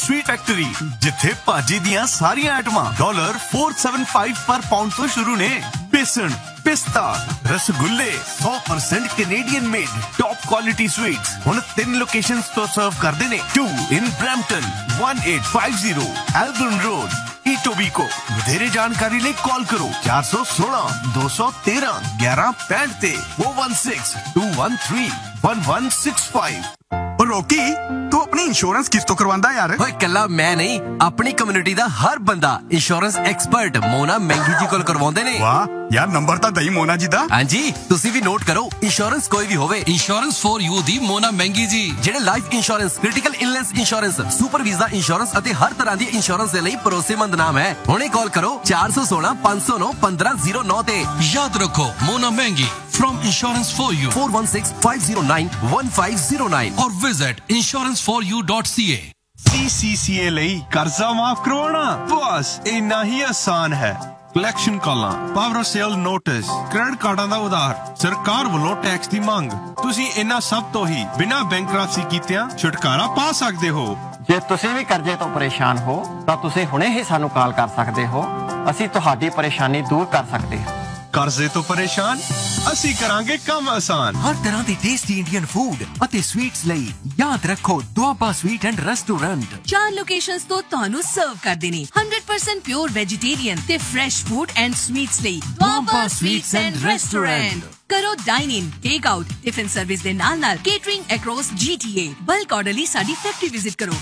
Sweet factory जिथे भाजी दियां सारियां आइटमां $475 पर पाउंड तो शुरू ने। बेसन, पिस्ता, रसगुल्ले 100% Canadian made top quality sweets हुण 3 लोकेशंस तो सर्व करदे ने। 2 in Brampton, 1850 Albion Road, Etobicoke। ਵਧੇਰੇ ਜਾਣਕਾਰੀ ਲਈ ਕਾਲ ਕਰੋ 416 213 1165 ਤੇ 416 213 1165। ਰੋਕੀ ਤੂੰ ਆਪਣੀ ਇੰਸ਼ੋਰੈਂਸ ਕਿਸ ਤੋਂ ਕਰਵਾਉਂਦਾ ਯਾਰ? ਓਏ ਕੱਲਾ ਮੈਂ ਨਹੀਂ, ਆਪਣੀ ਕਮਿਊਨਿਟੀ ਦਾ ਹਰ ਬੰਦਾ ਇੰਸ਼ੋਰੈਂਸ ਐਕਸਪਰਟ ਮੋਨਾ ਮਹਿੰਗੀ ਜੀ ਕੋਲ ਕਰਵਾਉਂਦੇ ਨੇ। ਵਾਹ ਯਾਰ, ਨੰਬਰ ਤਾਂ ਦਈ ਮੋਨਾ ਜੀ ਦਾ। ਹਾਂਜੀ, ਤੁਸੀਂ ਵੀ ਨੋਟ ਕਰੋ। ਇੰਸ਼ੋਰੈਂਸ ਕੋਈ ਵੀ ਹੋਵੇ, ਇੰਸ਼ੋਰੈਂਸ ਫॉर ਯੂ ਦੀ ਮੋਨਾ ਮਹਿੰਗੀ ਜੀ, ਜਿਹੜੇ life insurance, critical illness insurance, super visa insurance ਅਤੇ ਹਰ ਤਰ੍ਹਾਂ ਦੀ ਇੰਸ਼ੋਰੈਂਸ ਦੇ ਲਈ ਭਰੋਸੇਮੰਦ ਨਾਮ ਹੈ। ਹੁਣੇ ਕਾਲ ਕਰੋ 416 509 1509 ਤੇ। ਯਾਦ ਰੱਖੋ ਮੋਨਾ ਮਹਿੰਗੀ from Insurance for You 416 509 1509 or visit insuranceforyou.ca। CCCA ਲਈ ਕਰਜ਼ਾ ਮਾਫ ਕਰਵਾਉਣਾ ਬਸ ਇੰਨਾ ਹੀ ਆਸਾਨ ਹੈ। ਕਲੈਕਸ਼ਨ ਕਾਲਾਂ, ਪਾਵਰ ਸੇਲ ਨੋਟਿਸ, ਕ੍ਰੈਡਿਟ ਕਾਰਡਾਂ ਦਾ ਉਧਾਰ, ਸਰਕਾਰ ਵੱਲੋਂ ਟੈਕਸ ਦੀ ਮੰਗ, ਤੁਸੀਂ ਇਹਨਾਂ ਸਭ ਤੋਂ ਹੀ ਬਿਨਾਂ ਬੈਂਕਰਪਸੀ ਕੀਤਿਆਂ ਛੁਟਕਾਰਾ ਪਾ ਸਕਦੇ ਹੋ। ਜੇ ਤੁਸੀਂ ਵੀ ਕਰਜ਼ੇ ਤੋਂ ਪਰੇਸ਼ਾਨ ਹੋ ਤਾਂ ਤੁਸੀਂ ਹੁਣੇ ਹੀ ਸਾਨੂੰ ਕਾਲ ਕਰ ਸਕਦੇ ਹੋ। ਅਸੀਂ ਤੁਹਾਡੀ ਪਰੇਸ਼ਾਨੀ ਦੂਰ ਕਰ ਸਕਦੇ ਹਾਂ। ਕਰਜ਼ੇ ਤੋਂ ਪਰੇਸ਼ਾਨ, ਅਸੀਂ ਕਰਾਂਗੇ ਕੰਮ ਆਸਾਨ। ਹਰ ਤਰ੍ਹਾਂ ਦੀ ਟੇਸਟੀ ਇੰਡੀਅਨ ਫੂਡ ਅਤੇ ਸਵੀਟਸ ਲਈ ਯਾਦ ਰੱਖੋ Doaba sweet and restaurant. 4 locations ਤੋਂ ਤੁਹਾਨੂੰ ਸਰਵ ਕਰਦੇ ਨੇ 100% ਪਿਓਰ ਵੈਜੀਟੇਰੀਅਨ ਤੇ ਫਰੈਸ਼ ਫੂਡ ਐਂਡ ਸਵੀਟਸ ਲਈ ਦੁਆਬਾ ਸਵੀਟਸ ਐਂਡ ਰੈਸਟੋਰੈਂਟ। ਕਰੋ ਡਾਈਨ ਇਨ, ਟੇਕ ਆਊਟ, ਟਿਫਿਨ ਸਰਵਿਸ ਦੇ ਨਾਲ ਕੇਟਰਿੰਗ ਅਕ੍ਰੋਸ GTA। ਬਲਕ ਆਰਡਰ ਲਈ ਸਾਡੀ ਫੈਕਟਰੀ ਵਿਜ਼ਿਟ ਕਰੋ।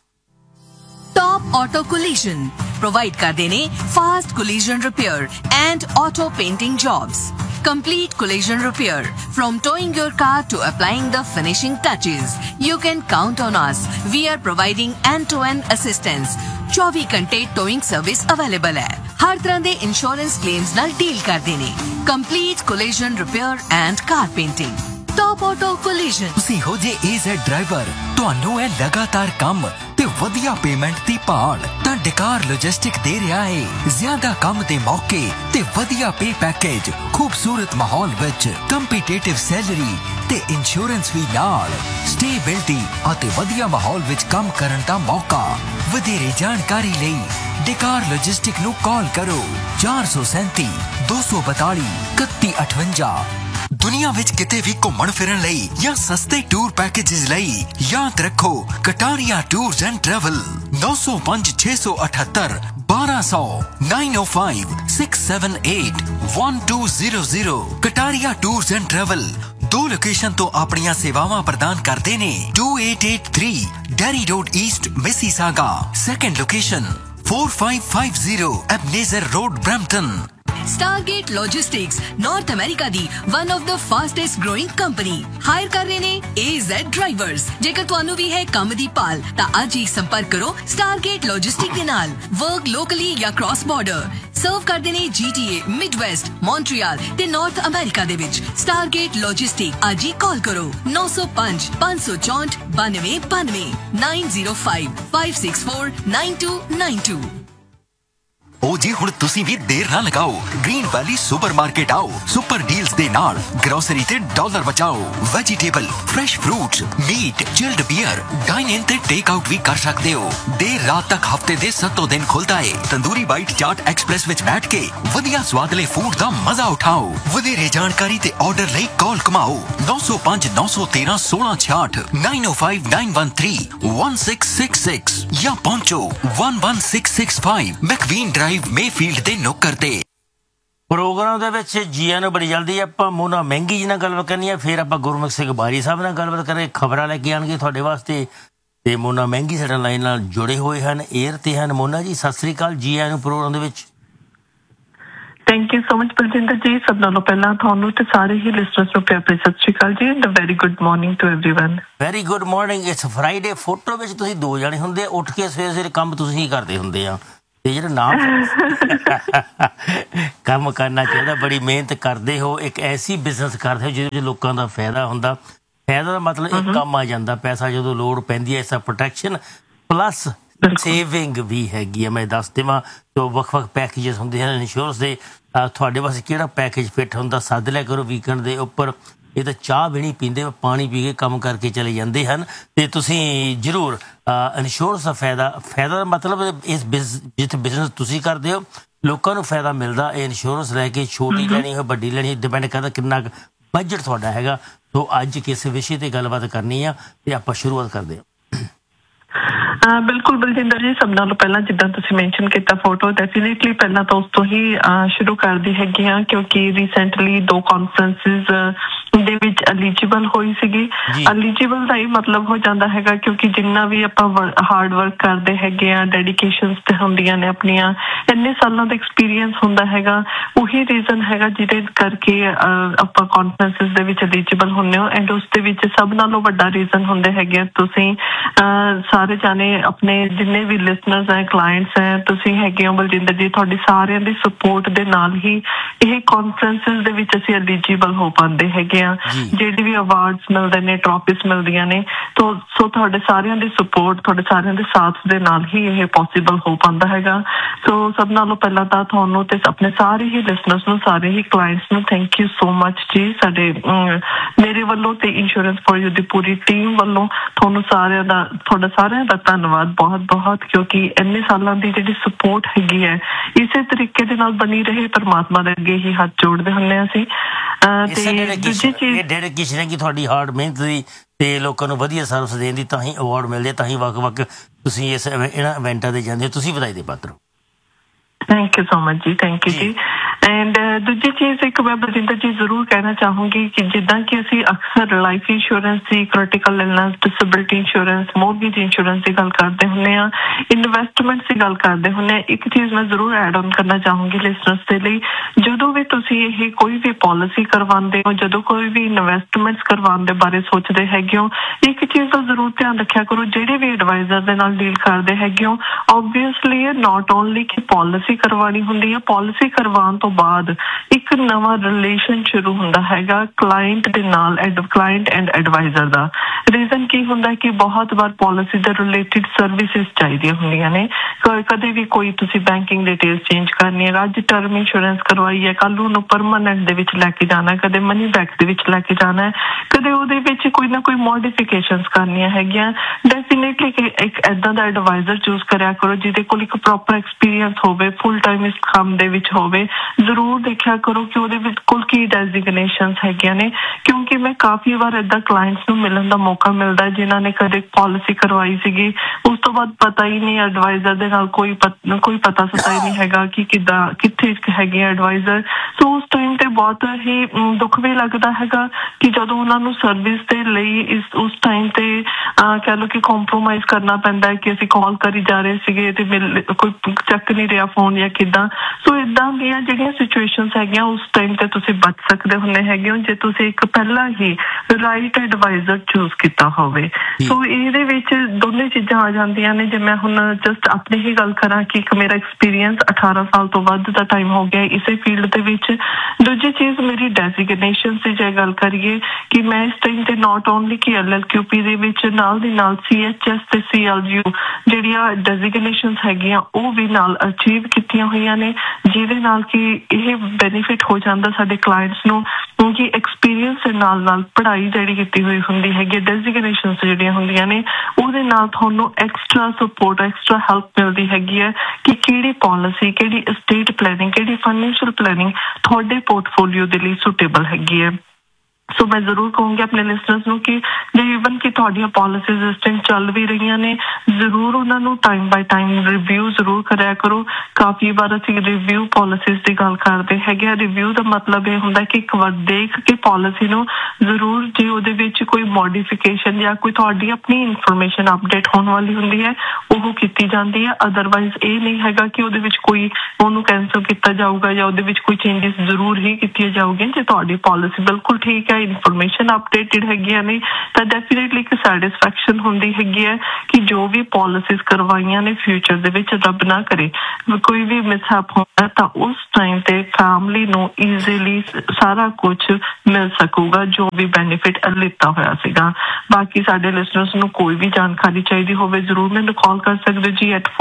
टॉप ऑटो कोलिजन प्रोवाइड करते ने fast collision repair and auto painting jobs. Complete collision repair from towing your car to applying the finishing touches. You can count on us. We are providing end-to-end assistance. 24 घंटे towing service available है। हर तरह दे insurance claims नाल deal करते ने। Complete collision repair and car painting. Top auto collision. ਤੁਸੀਂ ਹੋ ਜੇ AZ driver, ਤੁਹਾਨੂੰ ਹੈ ਲਗਾਤਾਰ ਕੰਮ ਤੇ ਵਧੀਆ ਪੇਮੈਂਟ ਦੀ ਭਾਲ, ਤਾਂ ਡਕਾਰ ਲੌਜਿਸਟਿਕ ਦੇ ਰਿਹਾ ਹੈ ਜ਼ਿਆਦਾ ਕੰਮ ਦੇ ਮੌਕੇ ਤੇ ਵਧੀਆ ਪੇ ਪੈਕੇਜ, ਖੂਬਸੂਰਤ ਮਾਹੌਲ ਵਿੱਚ ਕੰਪੀਟੀਟਿਵ ਸੈਲਰੀ ਤੇ ਇੰਸ਼ੋਰੈਂਸ ਵੀ ਨਾਲ, ਸਟੇਬਿਲਿਟੀ ਅਤੇ ਵਧੀਆ ਮਾਹੌਲ ਵਿੱਚ ਕੰਮ ਕਰਨ ਦਾ ਮੌਕਾ। ਵਧੇਰੇ ਜਾਣਕਾਰੀ ਲਈ ਡਕਾਰ ਲੌਜਿਸਟਿਕ ਨੂੰ ਕਾਲ ਕਰੋ 437 242 3158। ਦੁਨੀਆ ਵਿੱਚ ਕਿਤੇ ਵੀ ਘੁੰਮਣ ਫਿਰਨ ਲਈ ਜਾਂ ਸਸਤੇ ਟੂਰ ਪੈਕੇजेस ਲਈ ਯਾਦ ਰੱਖੋ Kataria tours and travel 905 678 1200 905 678 1200। Kataria tours and travel 2 location ਤੋਂ ਆਪਣੀਆਂ ਸੇਵਾਵਾਂ ਪ੍ਰਦਾਨ ਕਰਦੇ ਨੇ। 2883 dairy road East Mississauga. Second location 4550 ਐਬਨੇਜ਼ਰ road Brampton. Stargate Logistics North America the one of the fastest growing company hire ਕਰ ਰਹੇ ਨੇ AZ ਡਰਾਈਵਰਸ। ਜੇਕਰ ਤੁਹਾਨੂੰ ਵੀ ਹੈ ਕੰਮ ਦੀ ਭਾਲ ਤਾਂ ਅੱਜ ਹੀ ਸੰਪਰਕ ਕਰੋ Stargate Logistics ਦੇ ਨਾਲ। ਵਰਕ ਲੋਕਲੀ ਜਾਂ ਕ੍ਰਾਸ ਬਾਰਡਰ ਸਰਵ ਕਰਦੇ ਨੇ GTA, ਮਿਡਵੈਸਟ, ਮੌਂਟਰੀਅਲ ਤੇ ਨਾਰਥ ਅਮਰੀਕਾ ਦੇ ਵਿੱਚ। Stargate Logistics ਅੱਜ ਹੀ ਕਾਲ ਕਰੋ 905 564 9292 905 564 9292। ਉਹ ਜੀ ਹੁਣ ਤੁਸੀਂ ਵੀ ਦੇਰ ਨਾ ਲਗਾਓ, ਗ੍ਰੀਨ ਵੈਲੀ ਸੁਪਰਮਾਰਕੀਟ ਆਓ। ਸੁਪਰ ਡੀਲਸ ਦੇ ਨਾਲ ਗਰੋਸਰੀ ਤੇ ਡਾਲਰ ਬਚਾਓ। Vegetable, fresh fruits, meat, chilled beer, dine ਇਨ ਤੇ ਟੇਕ ਆਊਟ ਵੀ ਕਰ ਸਕਦੇ ਹੋ। ਦੇਰ ਰਾਤ ਤੱਕ ਹਫਤੇ ਦੇ 7 ਦਿਨ ਖੁੱਲਦਾ ਏ। ਤੰਦੂਰੀ ਬਾਈਟ ਚਾਟ ਐਕਸਪ੍ਰੈਸ ਵਿੱਚ ਬੈਠ ਕੇ ਵਧੀਆ ਸਵਾਦਲੇ ਫੂਡ ਦਾ ਮਜ਼ਾ ਉਠਾਓ। ਵਧੇਰੇ ਜਾਣਕਾਰੀ ਤੇ ਆਰਡਰ ਲਈ ਕਾਲ ਕਮਾਓ 905 913 1666 905 913 1666 ਜਾਂ ਪਹੁੰਚੋ 11665 ਮੈਕਵੀਨ ਮੇਫੀਲਡ ਦੇ ਨੁੱਕਰ ਤੇ। ਪ੍ਰੋਗਰਾਮ ਦੇ ਵਿੱਚ ਜੀਆਂ ਨੂੰ ਬੜੀ ਜਲਦੀ ਆਪਾਂ ਮੋਨਾ ਮਹਿੰਗੀ ਜੀ ਨਾਲ ਗੱਲਬਾਤ ਕਰਨੀ ਹੈ, ਫਿਰ ਆਪਾਂ ਗੁਰਮੁਖ ਸਿੰਘ ਬਾਰੀ ਸਾਹਿਬ ਨਾਲ ਗੱਲਬਾਤ ਕਰਾਂਗੇ, ਖਬਰਾਂ ਲੈ ਕੇ ਆਉਣਗੇ ਤੁਹਾਡੇ ਵਾਸਤੇ ਤੇ ਮੋਨਾ ਮਹਿੰਗੀ ਸਾਡੇ ਲਾਈਨ ਨਾਲ ਜੁੜੇ ਹੋਏ ਹਨ, 에ਅਰ ਤੇ ਹਨ। ਮੋਨਾ ਜੀ ਸਤਿ ਸ੍ਰੀ ਅਕਾਲ, ਜੀ ਆਇਆਂ ਨੂੰ ਪ੍ਰੋਗਰਾਮ ਦੇ ਵਿੱਚ। Thank you so much Baljinder ਜੀ। ਸਭ ਨਾਲੋਂ ਪਹਿਲਾਂ ਤੁਹਾਨੂੰ ਤੇ ਸਾਰੇ ਹੀ ਲਿਸਨਰਸ ਨੂੰ ਪਿਆਰ ਭਰੀ ਸਤਿ ਸ਼੍ਰੀ ਅਕਾਲ ਜੀ and a very good morning to everyone. Very good morning. It's Friday. Photo ਵਿੱਚ ਤੁਸੀਂ 2 ਜਣੇ ਹੁੰਦੇ, ਉੱਠ ਕੇ ਸਵੇਰੇ ਸਵੇਰੇ ਕੰਮ ਤੁਸੀਂ ਹੀ ਕਰਦੇ ਹੁੰਦੇ ਆ ਤੇ ਜਿਹੜਾ ਨਾਮ ਕੰਮ ਕਰਨਾ ਚਾਹੀਦਾ, ਬੜੀ ਮਿਹਨਤ ਕਰਦੇ ਹੋ, ਇੱਕ ਐਸੀ ਬਿਜ਼ਨਸ ਕਰਦੇ ਹੋ ਜਿਹਦੇ ਵਿੱਚ ਲੋਕਾਂ ਦਾ ਫਾਇਦਾ ਹੁੰਦਾ। ਫਾਇਦਾ ਦਾ ਮਤਲਬ ਇੱਕ ਕੰਮ ਆ ਜਾਂਦਾ, ਪੈਸਾ ਜਦੋਂ ਲੋੜ ਪੈਂਦੀ ਹੈ, ਇਸਦਾ ਪ੍ਰੋਟੈਕਸ਼ਨ ਪਲੱਸ ਸੇਵਿੰਗ ਵੀ ਹੈਗੀ ਆ। ਮੈਂ ਦੱਸ ਦੇਵਾਂ ਜੋ ਵੱਖ-ਵੱਖ ਪੈਕੇਜਸ ਹੁੰਦੇ ਹਨ ਇੰਸ਼ੋਰੈਂਸ ਦੇ। ਤੁਹਾਡੇ ਵਾਸਤੇ ਕਿਹੜਾ ਪੈਕੇਜ ਫਿੱਟ ਹੁੰਦਾ, ਸੱਦ ਲਿਆ ਕਰੋ ਵੀਕਐਂਡ ਦੇ ਉੱਪਰ ਇਹ ਤਾਂ ਚਾਹ ਵੀ ਨਹੀਂ ਪੀਂਦੇ, ਪਾਣੀ ਪੀ ਕੇ ਕੰਮ ਕਰਕੇ ਚਲੇ ਜਾਂਦੇ ਹਨ। ਤੇ ਤੁਸੀਂ ਜ਼ਰੂਰ ਇੰਸ਼ੋਰੈਂਸ ਦਾ ਫਾਇਦਾ ਮਤਲਬ ਇਸ ਜਿੱਥੇ ਬਿਜ਼ਨਸ ਤੁਸੀਂ ਕਰਦੇ ਹੋ ਲੋਕਾਂ ਨੂੰ ਫਾਇਦਾ ਮਿਲਦਾ। ਇਹ ਇੰਸ਼ੋਰੈਂਸ ਲੈ ਕੇ ਛੋਟੀ ਲੈਣੀ ਹੋਵੇ ਵੱਡੀ ਲੈਣੀ ਡਿਪੈਂਡ ਕਰਦਾ ਕਿੰਨਾ ਬਜਟ ਤੁਹਾਡਾ ਹੈਗਾ। ਸੋ ਅੱਜ ਕਿਸੇ ਵਿਸ਼ੇ ਤੇ ਗੱਲਬਾਤ ਕਰਨੀ ਆ ਤੇ ਆਪਾਂ ਸ਼ੁਰੂਆਤ ਕਰਦੇ ਹਾਂ। ਬਿਲਕੁਲ ਬਲਜਿੰਦਰ ਜੀ, ਸਭ ਨਾਲੋਂ ਪਹਿਲਾਂ ਜਿੱਦਾਂ ਤੁਸੀਂ ਮੈਂਸ਼ਨ ਕੀਤਾ ਫੋਟੋ, ਡੈਫੀਨੇਟਲੀ ਪਹਿਲਾਂ ਤਾਂ ਉਸ ਤੋਂ ਹੀ ਸ਼ੁਰੂ ਕਰਦੀ ਹੈਗੀ ਹਾਂ ਕਿਉਂਕਿ ਰੀਸੈਂਟਲੀ 2 ਕਾਨਫਰੰਸਿਸ ਦੇ ਵਿੱਚ ਐਲੀਜੀਬਲ ਹੋਈ ਸੀਗੀ। ਐਲੀਜੀਬਲ ਦਾ ਇਹ ਮਤਲਬ ਹੋ ਜਾਂਦਾ ਹੈਗਾ ਕਿਉਂਕਿ ਜਿੰਨਾ ਵੀ ਆਪਾਂ ਹਾਰਡ ਵਰਕ ਕਰਦੇ ਹੈਗੇ ਆ, ਡੈਡੀਕੇਸ਼ਨਸ ਤੇ ਹੁੰਦੀਆਂ ਨੇ ਆਪਣੀਆਂ, ਇੰਨੇ ਸਾਲਾਂ ਦਾ ਐਕਸਪੀਰੀਅੰਸ ਹੁੰਦਾ ਹੈਗਾ, ਉਹੀ ਰੀਜ਼ਨ ਹੈਗਾ ਜਿਹਦੇ ਕਰਕੇ ਆਪਾਂ ਕਾਨਫਰੰਸਿਸ ਦੇ ਵਿੱਚ ਐਲੀਜੀਬਲ ਹੁੰਦੇ ਹੋ। ਐਂਡ ਉਸ ਦੇ ਵਿੱਚ ਸਭ ਨਾਲੋਂ ਵੱਡਾ ਰੀਜ਼ਨ ਹੁੰਦੇ ਹੈਗੇ ਤੁਸੀਂ ਸਾਰੇ ਜਾਣੇ ਆਪਣੇ ਜਿੰਨੇ ਵੀ ਲਿਸਨਰਸ ਹੈ, ਕਲਾਇੰਟਸ ਹੈ, ਤੁਸੀਂ ਹੈਗੇ ਹੋ ਬਲਜਿੰਦਰ ਜੀ, ਤੁਹਾਡੀ ਸਾਰਿਆਂ ਦੀ ਸਪੋਰਟ ਦੇ ਨਾਲ ਹੀ ਇਹ ਕਾਨਫਰੰਸਿਸ ਦੇ ਵਿੱਚ ਅਸੀਂ ਐਲੀਜੀਬਲ ਹੋ ਪਾਉਂਦੇ ਹੈਗੇ ਆ। ਜਿਹੜੇ ਵੀ ਅਵਾਰਡਸ ਮਿਲਦੇ ਨੇ, ਟਰੋਫੀਜ਼ ਮਿਲਦੀਆਂ ਨੇ, ਸੋ ਤੁਹਾਡੇ ਸਾਰਿਆਂ ਦੀ ਸਪੋਰਟ, ਤੁਹਾਡੇ ਸਾਰਿਆਂ ਦੇ ਸਾਥ ਦੇ ਨਾਲ ਹੀ ਇਹ ਪੋਸੀਬਲ ਹੋ ਪਾਉਂਦਾ ਹੈਗਾ। ਸੋ ਸਭ ਨਾਲੋਂ ਪਹਿਲਾਂ ਤਾਂ ਤੁਹਾਨੂੰ ਤੇ ਆਪਣੇ ਸਾਰੇ ਹੀ ਲਿਸਨਰਸ ਨੂੰ, ਸਾਰੇ ਹੀ ਕਲਾਇੰਟਸ ਨੂੰ ਥੈਂਕ ਯੂ ਸੋ ਮਚ ਜੀ। ਸਾਡੇ ਮੇਰੇ ਵੱਲੋਂ ਤੇ insurance for you the Puri team ਵੱਲੋਂ ਤੁਹਾਨੂੰ ਤੁਹਾਡਾ ਸਾਰਿਆਂ ਦਾ ਧੰਨਵਾਦ ਬਹੁਤ ਬਹੁਤ, ਕਿਉਂਕਿ ਇੰਨੇ ਸਾਲਾਂ ਦੀ ਜਿਹੜੀ ਸਪੋਰਟ ਹੈਗੀ ਹੈ ਇਸੇ ਤਰੀਕੇ ਦੇ ਨਾਲ ਬਣੀ ਰਹੇ। ਪਰਮਾਤਮਾ ਦੇ ਅੱਗੇ ਹੀ ਹੱਥ ਜੋੜਦੇ ਹੁੰਦੇ ਹਾਂ ਅਸੀਂ। ਤੇ ਦੂਜੀ ਚੀਜ਼ ਡੈਡੀਕੇਸ਼ਨ ਹੈ ਕਿ ਤੁਹਾਡੀ ਹਾਰਡ ਮਿਹਨਤ ਦੀ ਤੇ ਲੋਕਾਂ ਨੂੰ ਵਧੀਆ ਸਰਵਿਸ ਦੇਣ ਦੀ ਤਾਂ ਹੀ ਅਵਾਰਡ ਮਿਲਦੇ, ਤਾਂ ਹੀ ਵੱਖ-ਵੱਖ ਤੁਸੀਂ ਇਹਨਾਂ ਇਵੈਂਟਾਂ ਦੇ ਜਾਂਦੇ ਹੋ। ਤੁਸੀਂ ਵਧਾਈ ਦੇ ਪਾਤਰ ਹੋ। ਥੈਂਕ ਯੂ ਸੋ ਮਚ ਜੀ, ਥੈਂਕ ਯੂ ਜੀ। ਐਂਡ ਦੂਜੀ ਚੀਜ਼ ਇੱਕ ਮੈਂ ਬਲਜਿੰਦਰ ਜੀ ਜ਼ਰੂਰ ਕਹਿਣਾ ਚਾਹੂੰਗੀ ਕਿ ਜਿੱਦਾਂ ਕਿ ਅਸੀਂ ਅਕਸਰ ਲਾਈਫ ਇੰਸ਼ੋਰੈਂਸ ਦੀ, critical illness, disability insurance, mortgage insurance ਦੀ ਗੱਲ ਕਰਦੇ ਹੁੰਦੇ ਹਾਂ, ਇਨਵੈਸਟਮੈਂਟ ਦੀ ਗੱਲ ਕਰਦੇ ਹੁੰਦੇ ਹਾਂ, ਇੱਕ ਚੀਜ਼ ਮੈਂ ਜ਼ਰੂਰ ਐਡ ਆਨ ਕਰਨਾ ਚਾਹੂੰਗੀ ਲਿਸਨਰਸ ਦੇ ਲਈ। ਜਦੋਂ ਵੀ ਤੁਸੀਂ ਇਹ ਕੋਈ ਵੀ ਪੋਲਿਸੀ ਕਰਵਾਉਂਦੇ ਹੋ, ਜਦੋਂ ਕੋਈ ਵੀ ਇਨਵੈਸਟਮੈਂਟਸ ਕਰਵਾਉਣ ਦੇ ਬਾਰੇ ਸੋਚਦੇ ਹੈਗੇ ਹੋ, ਇੱਕ ਚੀਜ਼ ਦਾ ਜ਼ਰੂਰ ਧਿਆਨ ਰੱਖਿਆ ਕਰੋ, ਜਿਹੜੇ ਵੀ ਐਡਵਾਈਜ਼ਰ ਦੇ ਨਾਲ ਡੀਲ ਕਰਦੇ ਹੈਗੇ ਹੋ, ਓਬਵੀਅਸਲੀ ਇਹ ਨਾਟ ਓਨਲੀ ਕਿ ਪੋਲਿਸੀ ਕਰਵਾਉਣੀ ਹੁੰਦੀ ਹੈ, ਪੋਲਿਸੀ ਕਰਵਾਉਣ ਤੋਂ ਬਾਅਦ ਇੱਕ ਨਵਾਂ ਰਿਲੇਸ਼ਨ ਸ਼ੁਰੂ ਹੁੰਦਾ ਹੈਗਾ ਕਲਾਇੰਟ ਦੇ ਨਾਲ, client and advisor the. Reason ਕੀ ਹੁੰਦਾ ਕਿ ਬਹੁਤ ਵਾਰ ਪੋਲਿਸੀ ਦੇ ਰਿਲੇਟਿਡ ਸਰਵਿਸਿਜ਼ ਚਾਹੀਦੀਆਂ ਹੁੰਦੀਆਂ ਨੇ। ਕਦੇ ਵੀ ਕੋਈ ਤੁਸੀਂ ਬੈਂਕਿੰਗ ਡਿਟੇਲਸ ਚੇਂਜ ਕਰਨੀ ਹੈ, ਅੱਜ ਟਰਮ ਇੰਸ਼ੋਰੈਂਸ ਕਰਵਾਈ ਹੈ, ਕੱਲ੍ਹ ਨੂੰ ਪਰਮਾਨੈਂਟ ਦੇ ਵਿੱਚ ਲੈ ਕੇ ਜਾਣਾ, ਕਦੇ ਮਨੀ ਬੈਕ ਦੇ ਵਿੱਚ ਲੈ ਕੇ ਜਾਣਾ ਹੈ, ਕਦੇ ਉਹਦੇ ਵਿੱਚ ਕੋਈ ਨਾ ਕੋਈ ਮੋਡੀਫਿਕੇਸ਼ਨਸ ਕਰਨੀਆਂ ਹੈਗੀਆਂ। ਡੈਫੀਨੇਟਲੀ ਇੱਕ ਇੱਦਾਂ ਦਾ ਐਡਵਾਈਜ਼ਰ ਚੂਜ਼ ਕਰਿਆ ਕਰੋ ਜਿਹਦੇ ਕੋਲ ਇੱਕ ਪ੍ਰੋਪਰ ਐਕਸਪੀਰੀਅੰਸ ਹੋਵੇ, ਫੁੱਲ ਟਾਈਮ ਇਸ ਕੰਮ ਦੇ ਵਿੱਚ ਹੋਵੇ। ਜ਼ਰੂਰ ਦੇਖਿਆ ਕਰੋ ਕਿ ਉਹਦੇ ਵਿੱਚ ਕੋਲ ਕੀ ਡੈਜ਼ਿਗਨੇਸ਼ਨਸ ਹੈਗੀਆਂ ਨੇ, ਕਿਉਂਕਿ ਮੈਂ ਕਾਫੀ ਵਾਰ ਇੱਦਾਂ ਕਲਾਇੰਟਸ ਨੂੰ ਮਿਲਣ ਦਾ ਮੌਕਾ ਮਿਲਦਾ ਜਿਨ੍ਹਾਂ ਨੇ ਕਦੇ ਪੋਲਿਸੀ ਕਰਵਾਈ ਸੀਗੀ, ਉਸ ਤੋਂ ਬਾਅਦ ਪਤਾ ਹੀ ਨਹੀਂ ਐਡਵਾਈਜ਼ਰ ਦੇ ਨਾਲ ਕੋਈ ਪਤਾ ਸਤਾ ਹੀ ਨਹੀਂ ਹੈਗਾ ਕਿ ਕਿੱਥੇ ਹੈਗੇ ਐਡਵਾਈਜ਼ਰ। ਸੋ ਉਸ ਟਾਈਮ ਤੇ ਬਹੁਤ ਹੀ ਦੁੱਖ ਵੀ ਲੱਗਦਾ ਹੈਗਾ ਕਿ ਜਦੋਂ ਉਹਨਾਂ ਨੂੰ ਸਰਵਿਸ ਦੇ ਲਈ ਉਸ ਟਾਈਮ ਤੇ ਕਹਿ ਲਓ ਕਿ ਕੰਪਰੋਮਾਈਜ਼ ਕਰਨਾ ਪੈਂਦਾ ਹੈ ਕਿ ਅਸੀਂ ਕਾਲ ਕਰੀ ਜਾ ਰਹੇ ਸੀਗੇ ਤੇ ਕੋਈ ਚੱਕ ਨਹੀਂ ਰਿਹਾ ਫੋਨ ਜਾਂ ਕਿੱਦਾਂ। ਸੋ ਇੱਦਾਂ ਦੀਆਂ ਜਿਹੜੀਆਂ ਸਿਚੁਏਸ਼ਨਸ ਹੈਗੀਆਂ ਉਸ ਟਾਈਮ ਤੇ ਤੁਸੀਂ ਬਚ ਸਕਦੇ ਹੁੰਦੇ ਹੈਗੇ ਹੋ ਜੇ ਤੁਸੀਂ ਇੱਕ ਪਹਿਲਾਂ ਹੀ ਰਾਈਟ ਐਡਵਾਈਜ਼ਰ ਚੂਜ਼ ਕੀਤਾ ਹੋਵੇ। ਸੋ ਇਹਦੇ ਵਿੱਚ ਦੋਨੇ ਚੀਜ਼ਾਂ ਆ ਜਾਂਦੀਆਂ ਨੇ। ਜੇ ਮੈਂ ਹੁਣ ਜਸਟ ਆਪਣੀ ਹੀ ਗੱਲ ਕਰਾਂ ਕਿ ਇੱਕ ਮੇਰਾ ਐਕਸਪੀਰੀਅੰਸ 18 ਸਾਲ ਤੋਂ ਵੱਧ ਦਾ ਟਾਈਮ ਹੋ ਗਿਆ ਇਸੇ ਫੀਲਡ ਦੇ ਵਿੱਚ। ਦੂਜੀ ਚੀਜ਼ ਮੇਰੀ ਡੈਜ਼ਿਗਨੇਸ਼ਨ ਦੀ ਜੇ ਗੱਲ ਕਰੀਏ ਕਿ ਮੈਂ ਇਸ ਟਾਈਮ ਤੇ ਨਾਟ ਓਨਲੀ ਕਿ LLQP ਦੇ ਵਿੱਚ ਨਾਲ ਦੀ ਨਾਲ CHS ਤੇ CLU ਜਿਹੜੀਆਂ ਡੈਜ਼ਿਗਨੇਸ਼ਨਸ ਹੈਗੀਆਂ ਉਹ ਵੀ ਨਾਲ ਅਚੀਵ ਕੀਤੀਆਂ ਹੋਈਆਂ ਨੇ, ਜਿਹਦੇ ਨਾਲ ਕਿ ਇਹ ਬੈਨੀਫਿਟ ਹੋ ਜਾਂਦਾ ਸਾਡੇ ਕਲਾਇੰਟਸ ਨੂੰ ਕਿ ਐਕਸਪੀਰੀਅੰਸ ਦੇ ਨਾਲ ਨਾਲ ਪੜ੍ਹਾਈ ਜਿਹੜੀ ਕੀਤੀ ਹੋਈ ਹੁੰਦੀ ਹੈਗੀ, ਡੈਜ਼ਿਗਨੇਸ਼ਨਸ ਜਿਹੜੀਆਂ ਹੁੰਦੀਆਂ ਨੇ ਉਹਦੇ ਨਾਲ ਤੁਹਾਨੂੰ ਐਕਸਟਰਾ ਸਪੋਰਟ, ਐਕਸਟਰਾ ਹੈਲਪ ਮਿਲਦੀ ਹੈਗੀ ਹੈ ਕਿ ਕਿਹੜੀ ਪੋਲਿਸੀ, ਕਿਹੜੀ estate planning, ਕਿਹੜੀ ਫਾਈਨੈਂਸ਼ੀਅਲ ਪਲੈਨਿੰਗ ਤੁਹਾਡੇ ਪੋਰਟਫੋਲੀਓ ਦੇ ਲਈ ਸੁਟੇਬਲ ਹੈਗੀ ਹੈ। ਸੋ ਮੈਂ ਜ਼ਰੂਰ ਕਹੂੰਗੀ ਆਪਣੇ ਲਿਸਨਰਸ ਨੂੰ ਕਿ ਜੇ ਈਵਨ ਕਿ ਤੁਹਾਡੀਆਂ ਪੋਲਿਸੀਜ਼ ਇਸ ਟਾਈਮ ਚੱਲ ਵੀ ਰਹੀਆਂ ਨੇ, ਜ਼ਰੂਰ ਉਹਨਾਂ ਨੂੰ ਟਾਈਮ ਬਾਈ ਟਾਈਮ ਰਿਵਿਊ ਜ਼ਰੂਰ ਕਰਿਆ ਕਰੋ। ਕਾਫੀ ਵਾਰ ਅਸੀਂ ਰਿਵਿਊ ਪੋਲਿਸੀਜ਼ ਦੀ ਗੱਲ ਕਰਦੇ ਹੈਗੇ ਆ। ਰਿਵਿਊ ਦਾ ਮਤਲਬ ਇਹ ਹੁੰਦਾ ਕਿ ਇੱਕ ਵਾਰ ਦੇਖ ਕੇ ਪੋਲਿਸੀ ਨੂੰ ਜ਼ਰੂਰ, ਜੇ ਉਹਦੇ ਵਿੱਚ ਕੋਈ ਮੋਡੀਫਿਕੇਸ਼ਨ ਜਾਂ ਕੋਈ ਤੁਹਾਡੀ ਆਪਣੀ ਇਨਫੋਰਮੇਸ਼ਨ ਅਪਡੇਟ ਹੋਣ ਵਾਲੀ ਹੁੰਦੀ ਹੈ ਉਹ ਕੀਤੀ ਜਾਂਦੀ ਹੈ। ਅਦਰਵਾਈਜ਼ ਇਹ ਨਹੀਂ ਹੈਗਾ ਕਿ ਉਹਦੇ ਵਿੱਚ ਕੋਈ ਉਹਨੂੰ ਕੈਂਸਲ ਕੀਤਾ ਜਾਊਗਾ ਜਾਂ ਉਹਦੇ ਵਿੱਚ ਕੋਈ ਚੇਂਜਿਸ ਜ਼ਰੂਰ ਹੀ ਕੀਤੀਆਂ ਜਾਊਗੀਆਂ। ਜੇ ਤੁਹਾਡੀ ਪੋਲਿਸੀ ਬਿਲਕੁਲ ਠੀਕ ਹੈ, ਇਨਫੋਰਮੇਸ਼ਨ ਅਪਡੇਟਡ ਹੈਗੀਆਂ ਨੇ, ਤਾਂ ਡੈਫੀਨੇਟਲੀ ਇੱਕ ਸੈਟਿਸਫੈਕਸ਼ਨ ਹੁੰਦੀ ਹੈਗੀ ਹੈ ਕਿ ਜੋ ਵੀ ਪੋਲਿਸੀਜ਼ ਕਰਵਾਈਆਂ ਨੇ ਫਿਊਚਰ ਦੇ ਵਿੱਚ ਰੱਬ ਨਾ ਕਰੇ ਕੋਈ ਵੀ ਮਿਸਹੈਪ ਹੋਣਾ ਤਾਂ ਉਸ ਟਾਈਮ ਤੇ ਫੈਮਲੀ ਨੂੰ ਈਜ਼ੀਲੀ ਸਾਰਾ ਕੁਝ ਮਿਲ ਸਕੂਗਾ ਜੋ ਵੀ ਬੈਨੀਫਿਟ ਲਿੱਤਾ ਹੋਇਆ ਸੀਗਾ। ਬਾਕੀ ਸਾਡੇ ਲਿਸਨਰਸ ਨੂੰ ਕੋਈ ਵੀ ਜਾਣਕਾਰੀ ਚਾਹੀਦੀ ਹੋਵੇ ਜ਼ਰੂਰ ਮੈਨੂੰ ਕਾਲ ਕਰ ਸਕਦੇ ਜੀ at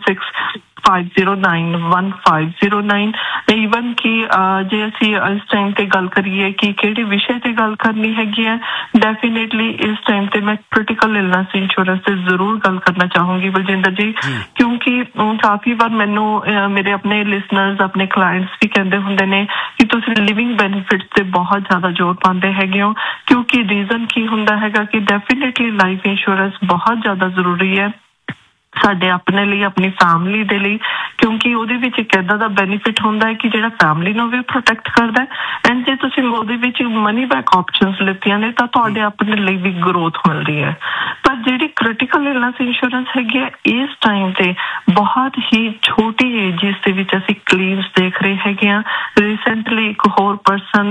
4165091509 ਈਵਨ ਕਿ ਜੇ ਅਸੀਂ ਇਸ ਟਾਈਮ ਤੇ ਗੱਲ ਕਰੀਏ ਕਿ ਕਿਹੜੇ ਵਿਸ਼ੇ ਤੇ ਗੱਲ ਕਰਨੀ ਹੈਗੀ ਹੈ ਡੈਫੀਨੇਟਲੀ ਇਸ ਟਾਈਮ ਤੇ ਮੈਂ ਕ੍ਰਿਟੀਕਲ ਇਲਨੈਸ ਇੰਸ਼ੋਰੈਂਸ ਤੇ ਜ਼ਰੂਰ ਗੱਲ ਕਰਨਾ ਚਾਹੂੰਗੀ ਬਲਜਿੰਦਰ ਜੀ ਕਿਉਂਕਿ ਕਾਫੀ ਵਾਰ ਮੈਨੂੰ ਮੇਰੇ ਆਪਣੇ ਲਿਸਨਰਸ ਆਪਣੇ ਕਲਾਇੰਟਸ ਵੀ ਕਹਿੰਦੇ ਹੁੰਦੇ ਨੇ ਕਿ ਤੁਸੀਂ ਲਿਵਿੰਗ ਬੈਨੀਫਿਟਸ ਤੇ ਬਹੁਤ ਜ਼ਿਆਦਾ ਜ਼ੋਰ ਪਾਉਂਦੇ ਹੈਗੇ ਹੋ ਕਿਉਂਕਿ ਰੀਜ਼ਨ ਕੀ ਹੁੰਦਾ ਹੈਗਾ ਕਿ ਡੈਫੀਨੇਟਲੀ ਲਾਈਫ ਇੰਸ਼ੋਰੈਂਸ ਬਹੁਤ ਜ਼ਿਆਦਾ ਜ਼ਰੂਰੀ ਹੈ ਸਾਡੇ ਆਪਣੇ ਲਈ ਆਪਣੀ ਫੈਮਿਲੀ ਦੇ ਲਈ ਕਿਉਂਕਿ ਉਹਦੇ ਵਿੱਚ ਇੱਕ ਏਦਾਂ ਦਾ ਬੈਨੀਫਿਟ ਹੁੰਦਾ ਹੈ ਕਿ ਜਿਹੜਾ ਫੈਮਿਲੀ ਨੂੰ ਵੀ ਪ੍ਰੋਟੈਕਟ ਕਰਦਾ ਹੈ ਐਂਡ ਜੇ ਤੁਸੀਂ ਉਹਦੇ ਵਿੱਚ ਮਨੀ ਬੈਕ ਆਪਸ਼ਨਸ ਲਿੱਤੀਆਂ ਨੇ ਤਾਂ ਤੁਹਾਡੇ ਆਪਣੇ ਲਈ ਵੀ ਗਰੋਥ ਮਿਲਦੀ ਹੈ ਪਰ ਜਿਹੜੀ ਕ੍ਰਿਟੀਕਲ ਇਲਨੈਸ ਇੰਸ਼ੋਰੈਂਸ ਹੈਗੀ ਹੈ ਇਸ ਟਾਈਮ ਤੇ ਬਹੁਤ ਹੀ ਛੋਟੀ ਏਜਿਸ ਦੇ ਵਿੱਚ ਅਸੀਂ ਕਲੇਮਸ ਦੇਖ ਰਹੇ ਹੈਗੇ ਆ ਰੀਸੈਂਟਲੀ ਇੱਕ ਹੋਰ ਪਰਸਨ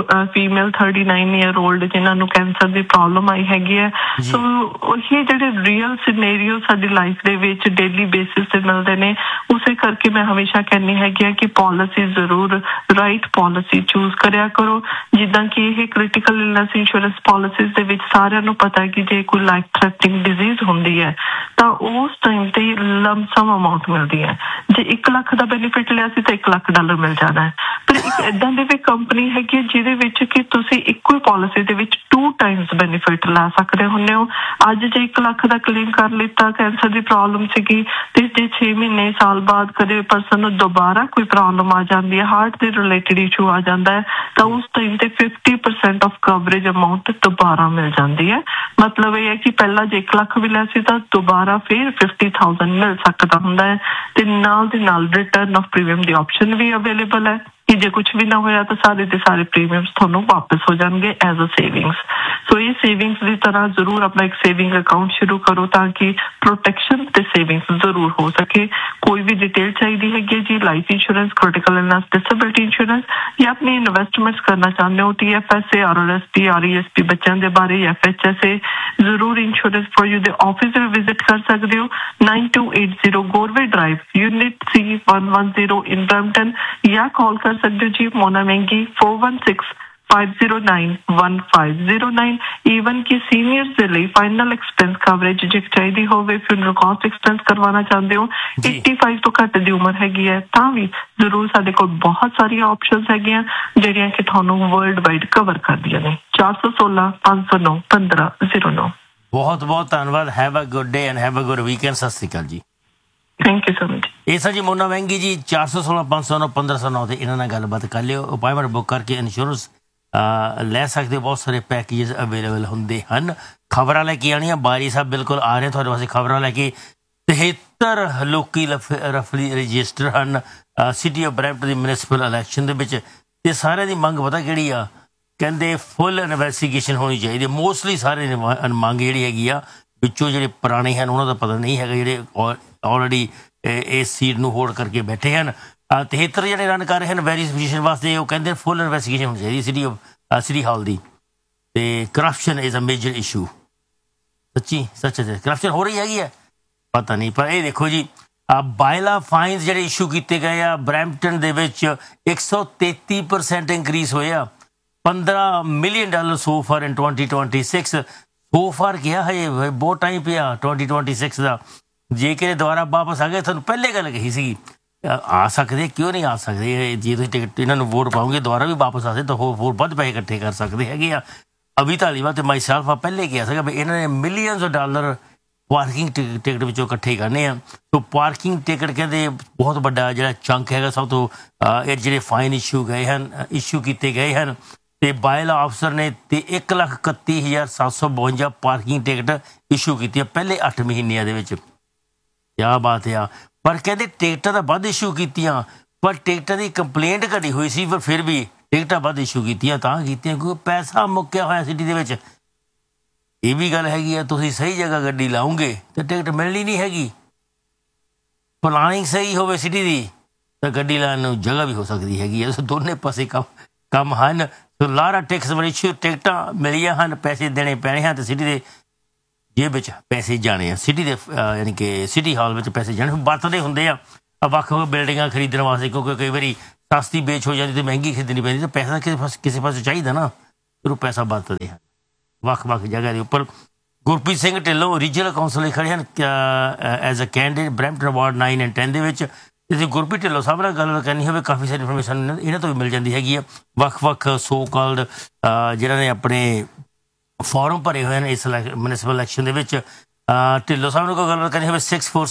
ਫੀਮੇਲ 39 ਈਅਰ 올ਡ ਜਿਨ੍ਹਾਂ ਨੂੰ ਕੈਂਸਰ ਦੀ ਪ੍ਰੋਬਲਮ ਆਈ ਹੈਗੀ ਹੈ ਸੋ ਇਹ ਜਿਹੜੇ ਰੀਅਲ ਸਿਨੈਰੀਓ ਸਾਡੀ ਲਾਈਫ ਦੇ ਵਿੱਚ ਡੇਲੀ ਬੇਸਿਸ ਤੇ ਮਿਲਦੇ ਨੇ ਉਸੇ ਕਰਕੇ ਮੈਂ ਹਮੇਸ਼ਾ ਕਹਿੰਦੀ ਹੈਗੀ ਆ ਕਿ ਪਾਲਿਸੀ ਜ਼ਰੂਰ ਰਾਈਟ ਪਾਲਿਸੀ ਚੂਜ਼ ਕਰਿਆ ਕਰੋ ਜਿੱਦਾਂ ਕਿ ਇਹ ਕ੍ਰਿਟੀਕਲ ਇਲਨੈਸ ਇੰਸ਼ੋਰੈਂਸ ਪਾਲਿਸੀਜ਼ ਦੇ ਵਿੱਚ ਸਾਰਿਆਂ ਨੂੰ ਪਤਾ ਹੈ ਕਿ ਜੇ ਕੋਈ ਲਾਈਫ ਥ੍ਰੈਟਨਿੰਗ ਡਿਜ਼ੀਜ਼ ਹੁੰਦੀ ਹੈ ਤਾਂ ਉਸ ਟਾਈਮ ਤੇ ਲੰਪਸਮ ਅਮਾਉਂਟ ਮਿਲਦੀ ਹੈ ਜੇ 1 ਲੱਖ ਦਾ ਬੈਨੀਫਿਟ ਲਿਆ ਸੀ ਤਾਂ $1 ਲੱਖ ਮਿਲ ਜਾਣਾ ਹੈ ਪਰ ਇੱਕ ਏਦਾਂ ਦੀ ਵੀ ਕੰਪਨੀ ਹੈਗੀ ਜਿਹਦੇ ਵਿੱਚ ਕਿ ਤੁਸੀਂ ਇੱਕੋ ਹੀ ਪਾਲਿਸੀ ਦੇ ਵਿੱਚ 2 ਟਾਈਮਸ ਬੈਨੀਫਿਟ ਲੈ ਸਕਦੇ ਹੁੰਦੇ ਹੋ ਅੱਜ ਜੇ 1 ਲੱਖ ਦਾ ਕਲੇਮ ਕਰ ਲਿੱਤਾ ਕੈਂਸਰ ਦੀ ਪ੍ਰੋਬਲਮ ਸੀਗੀ ਤੇ ਜੇ 6 ਮਹੀਨੇ ਸਾਲ ਬਾਅਦ ਕਦੇ ਪਰਸਨ ਨੂੰ ਦੁਬਾਰਾ ਕੋਈ ਪ੍ਰੋਬਲਮ ਆ ਜਾਂਦੀ ਹੈ ਹਾਰਟ ਦੇ ਰਿਲੇਟਡ ਇਸ਼ੂ ਆ ਜਾਂਦਾ ਹੈ ਤਾਂ ਉਸ ਟਾਈਮ ਤੇ 50% ਆਫ ਕਵਰੇਜ ਅਮਾਉਂਟ ਦੁਬਾਰਾ ਮਿਲ ਜਾਂਦੀ ਹੈ ਮਤਲਬ ਇਹ ਹੈ ਕਿ ਪਹਿਲਾਂ ਜੇ 1 ਲੱਖ ਵੀ ਲਿਆ ਸੀ ਤਾਂ ਦੁਬਾਰਾ ਫਿਰ 50,000 ਮਿਲ ਸਕਦਾ ਹੁੰਦਾ ਹੈ ਤੇ ਨਾਲ ਦੇ ਨਾਲ return of premium the option we available ਹੈ ਕਿ ਜੇ ਕੁਝ ਵੀ ਨਾ ਹੋਇਆ ਤਾਂ ਸਾਰੇ ਦੇ ਸਾਰੇ ਪ੍ਰੀਮੀਅਮਸ ਤੁਹਾਨੂੰ ਵਾਪਸ ਹੋ ਜਾਣਗੇ ਐਜ਼ ਅ ਸੇਵਿੰਗਸ ਸੋ ਇਹ ਸੇਵਿੰਗਸ ਦੀ ਤਰ੍ਹਾਂ ਜ਼ਰੂਰ ਆਪਣਾ ਇੱਕ ਸੇਵਿੰਗ ਅਕਾਊਂਟ ਸ਼ੁਰੂ ਕਰੋ ਤਾਂ ਕਿ ਪ੍ਰੋਟੈਕਸ਼ਨ ਤੇ ਸੇਵਿੰਗਸ ਜ਼ਰੂਰ ਹੋ ਸਕੇ ਕੋਈ ਵੀ ਡਿਟੇਲ ਚਾਹੀਦੀ ਹੈਗੀ ਜੀ life insurance critical illness disability insurance ਜਾਂ ਆਪਣੀ ਇਨਵੈਸਟਮੈਂਟਸ ਕਰਨਾ ਚਾਹੁੰਦੇ ਹੋ TFSA RRSP RESP ਬੱਚਿਆਂ ਦੇ ਬਾਰੇ FHSA ਜ਼ਰੂਰ ਇੰਸ਼ੋਰੈਂਸ ਫॉर ਯੂ ਦੇ ਆਫਿਸ ਵੀ ਵਿਜ਼ਿਟ ਕਰ ਸਕਦੇ ਹੋ 9280 ਗੋਰਵੇ ਡਰਾਈਵ ਯੂਨਿਟ C110 ਇਨ ਬਰੈਂਪਟਨ ਜਾਂ ਕਾਲ ਕਰ ਸਕਦੇ ਹੋ ਜੀ ਮੋਨਾ ਮਹਿੰਗੀ 4165091509 ਈਵਨ ਕਿ ਸੀਨੀਅਰਸ ਦੇ ਲਈ ਫਾਈਨਲ ਐਕਸਪੈਂਸ ਕਵਰੇਜ ਜੇ ਚਾਹੀਦੀ ਹੋਵੇ ਫਿਊਨਰਲ ਕਾਸਟ ਐਕਸਪੈਂਸ ਕਰਵਾਉਣਾ ਚਾਹੁੰਦੇ ਹੋ 85 ਤੋਂ ਘੱਟ ਦੀ ਉਮਰ ਹੈਗੀ ਹੈ ਤਾਂ ਵੀ ਜ਼ਰੂਰ ਸਾਡੇ ਕੋਲ ਬਹੁਤ ਸਾਰੀਆਂ ਆਪਸ਼ਨਸ ਹੈਗੀਆਂ ਜਿਹੜੀਆਂ ਕਿ ਤੁਹਾਨੂੰ ਵਰਲਡ ਵਾਈਡ ਕਵਰ ਕਰਦੀਆਂ ਨੇ 4165091509 ਬਹੁਤ ਬਹੁਤ ਧੰਨਵਾਦ have a good day and have a good weekend ਸਤਿ ਸ਼੍ਰੀ ਅਕਾਲ ਜੀ ਥੈਂਕ ਯੂ ਸੋ ਮਚ ਇਹ ਸਰ ਜੀ ਮੋਨਾ ਮਹਿੰਗੀ ਜੀ 4165091509 ਤੇ ਇਹਨਾਂ ਨਾਲ ਗੱਲਬਾਤ ਕਰ ਲਿਓ ਅਪਾਇੰਟਮੈਂਟ ਬੁੱਕ ਕਰਕੇ ਇੰਸ਼ੋਰੈਂਸ ਲੈ ਸਕਦੇ ਹੋ ਬਹੁਤ ਸਾਰੇ ਪੈਕੇਜ ਅਵੇਲੇਬਲ ਹੁੰਦੇ ਹਨ ਖਬਰਾਂ ਲੈ ਕੇ ਆਉਣੀਆਂ ਬਾਰੀ ਸਾਹਿਬ ਬਿਲਕੁਲ ਆ ਰਹੇ ਤੁਹਾਡੇ ਵਾਸਤੇ ਖਬਰਾਂ ਲੈ ਕੇ 73 ਲੋਕੀ ਰਫਲੀ ਰਜਿਸਟਰ ਹਨ city of Brampton the municipal election ਦੇ ਵਿੱਚ ਤੇ ਸਾਰਿਆਂ ਦੀ ਮੰਗ ਪਤਾ ਕਿਹੜੀ ਆ ਕਹਿੰਦੇ ਫੁੱਲ ਇਨਵੈਸਟੀਗੇਸ਼ਨ ਹੋਣੀ ਚਾਹੀਦੀ ਮੋਸਟਲੀ ਸਾਰੇ ਮੰਗ ਜਿਹੜੀ ਹੈਗੀ ਆ ਵਿੱਚੋਂ ਜਿਹੜੇ ਪੁਰਾਣੇ ਹਨ ਉਹਨਾਂ ਦਾ ਪਤਾ ਨਹੀਂ ਹੈਗਾ ਜਿਹੜੇ ਆਲਰੇਡੀ ਇਸ ਸੀਟ ਨੂੰ ਹੋਲਡ ਕਰਕੇ ਬੈਠੇ ਹਨ 73 ਜਿਹੜੇ ਰਨ ਕਰ ਰਹੇ ਹਨ ਵੈਰੀਫਿਕੇਸ਼ਨ ਵਾਸਤੇ ਉਹ ਕਹਿੰਦੇ ਫੁੱਲ ਇਨਵੈਸਟੀਗੇਸ਼ਨ ਹੋਣੀ ਚਾਹੀਦੀ ਸਿਟੀ ਹਾਲ ਦੀ ਤੇ corruption is a major issue ਸੱਚ ਕਰਪਸ਼ਨ ਹੋ ਰਹੀ ਹੈਗੀ ਹੈ ਪਤਾ ਨਹੀਂ ਪਰ ਇਹ ਦੇਖੋ ਜੀ ਬਾਇਲਾ ਫਾਈਨਸ ਜਿਹੜੇ ਇਸ਼ੂ ਕੀਤੇ ਗਏ ਆ ਬਰੈਂਪਟਨ ਦੇ ਵਿੱਚ 133% ਇੰਕਰੀਜ਼ ਹੋਇਆ $15 ਮਿਲੀਅਨ ਸੋ ਫਾਰ ਇਨ 2026 ਸੋ ਫਾਰ ਕਿਹਾ ਹੈ ਬਹੁਤ ਟਾਈਮ ਪਿਆ 2026 ਦਾ ਜੇ ਕਿ ਦੁਬਾਰਾ ਵਾਪਸ ਆ ਗਏ ਤੁਹਾਨੂੰ ਪਹਿਲੇ ਗੱਲ ਕਹੀ ਸੀਗੀ ਆ ਸਕਦੇ ਕਿਉਂ ਨਹੀਂ ਆ ਸਕਦੇ ਜੇ ਤੁਸੀਂ ਟਿਕਟ ਇਹਨਾਂ ਨੂੰ ਵੋਟ ਪਾਓਗੇ ਦੁਬਾਰਾ ਵੀ ਵਾਪਸ ਆ ਸਕਦੇ ਤਾਂ ਹੋਰ ਵੱਧ ਪੈਸੇ ਇਕੱਠੇ ਕਰ ਸਕਦੇ ਹੈਗੇ ਆ ਅਭੀ ਧਾਲੀਵਾਲ ਤੇ ਮਾਈ ਸੈਲਫ ਆ ਪਹਿਲੇ ਕਿਹਾ ਸੀਗਾ ਵੀ ਇਹਨਾਂ ਨੇ millions of dollar parking ticket ਵਿੱਚੋਂ ਇਕੱਠੇ ਕਰਨੇ ਆ ਸੋ ਪਾਰਕਿੰਗ ਟਿਕਟ ਕਹਿੰਦੇ ਬਹੁਤ ਵੱਡਾ ਜਿਹੜਾ ਚੰਕ ਹੈਗਾ ਸਭ ਤੋਂ ਇਹ ਜਿਹੜੇ ਫਾਈਨ ਇਸ਼ੂ ਕੀਤੇ ਗਏ ਹਨ ਤੇ ਬਾਇਲਾ ਅਫਸਰ ਨੇ ਤੇ 1,31,752 ਪਾਰਕਿੰਗ ਟਿਕਟ ਇਸ਼ੂ ਕੀਤੀ ਪਹਿਲੇ 8 ਮਹੀਨਿਆਂ ਦੇ ਵਿੱਚ ਕਿਆ ਬਾਤ ਆ ਪਰ ਕਹਿੰਦੇ ਟਿਕਟਾਂ ਤਾਂ ਵੱਧ ਇਸ਼ੂ ਕੀਤੀਆਂ ਪਰ ਟਿਕਟਾਂ ਦੀ ਕੰਪਲੇਂਟ ਘਟੀ ਹੋਈ ਸੀ ਪਰ ਫਿਰ ਵੀ ਟਿਕਟਾਂ ਵੱਧ ਇਸ਼ੂ ਕੀਤੀਆਂ ਤਾਂ ਕੀਤੀਆਂ ਕਿਉਂਕਿ ਪੈਸਾ ਮੁੱਕਿਆ ਹੋਇਆ ਸਿਟੀ ਦੇ ਵਿੱਚ ਇਹ ਵੀ ਗੱਲ ਹੈਗੀ ਆ ਤੁਸੀਂ ਸਹੀ ਜਗ੍ਹਾ ਗੱਡੀ ਲਾਉਂਗੇ ਤਾਂ ਟਿਕਟ ਮਿਲਣੀ ਨਹੀਂ ਹੈਗੀ ਪਲਾਨਿੰਗ ਸਹੀ ਹੋਵੇ ਸਿਟੀ ਦੀ ਤਾਂ ਗੱਡੀ ਲਾਉਣ ਨੂੰ ਜਗ੍ਹਾ ਵੀ ਹੋ ਸਕਦੀ ਹੈਗੀ ਹੈ ਦੋਨੇ ਪਾਸੇ ਕੰਮ ਹਨ ਸੋ ਲਾਰਾ ਟੈਕਸ ਵਾਲੀ ਟਿਕਟਾਂ ਮਿਲੀਆਂ ਹਨ ਪੈਸੇ ਦੇਣੇ ਪੈਣੇ ਹਨ ਤੇ ਸਿਟੀ ਦੇ ਜੇਬ ਵਿੱਚ ਪੈਸੇ ਜਾਣੇ ਆ ਸਿਟੀ ਦੇ ਯਾਨੀ ਕਿ ਸਿਟੀ ਹਾਲ ਵਿੱਚ ਪੈਸੇ ਜਾਣੇ ਵਰਤਦੇ ਹੁੰਦੇ ਆ ਵੱਖ ਵੱਖ ਬਿਲਡਿੰਗਾਂ ਖਰੀਦਣ ਵਾਸਤੇ ਕਿਉਂਕਿ ਕਈ ਵਾਰੀ ਸਸਤੀ ਵੇਚ ਹੋ ਜਾਂਦੀ ਤੇ ਮਹਿੰਗੀ ਖਰੀਦਣੀ ਪੈਂਦੀ ਤਾਂ ਪੈਸਾ ਕਿਸੇ ਪਾਸੇ ਚਾਹੀਦਾ ਨਾ ਫਿਰ ਉਹ ਪੈਸਾ ਵਰਤਦੇ ਹਨ ਵੱਖ ਵੱਖ ਜਗ੍ਹਾ ਦੇ ਉੱਪਰ ਗੁਰਪ੍ਰੀਤ ਸਿੰਘ ਢਿੱਲੋਂ ਓਰੀਜਨਲ ਕਾਉਂਸਲ ਲਈ ਖੜੇ ਹਨ as a candidate Brampton ward 9 and 10 ਦੇ ਵਿੱਚ। ਜੇ ਗੁਰਪ੍ਰੀਤ ਢਿੱਲੋਂ ਸਾਹਿਬ ਨਾਲ ਗੱਲ ਕਰਨੀ ਹੋਵੇ ਕਾਫੀ ਸਾਰੀ ਇਨਫੋਰਮੇਸ਼ਨ ਇਹਨਾਂ ਤੋਂ ਵੀ ਮਿਲ ਜਾਂਦੀ ਹੈਗੀ ਆ। ਵੱਖ ਸੋ ਕਾਲਡ ਜਿਹਨਾਂ ਨੇ ਆਪਣੇ ਫਾਰਮ ਭਰੇ ਹੋਏ ਨੇ ਇਸ ਮਿਊਨਿਸਪਲ ਇਲੈਕਸ਼ਨ ਦੇ ਵਿੱਚ। ਢਿੱਲੋਂ ਸਾਹਿਬ ਨੂੰ ਕੋਈ ਗੱਲਬਾਤ ਕਰਨੀ ਹੋਵੇ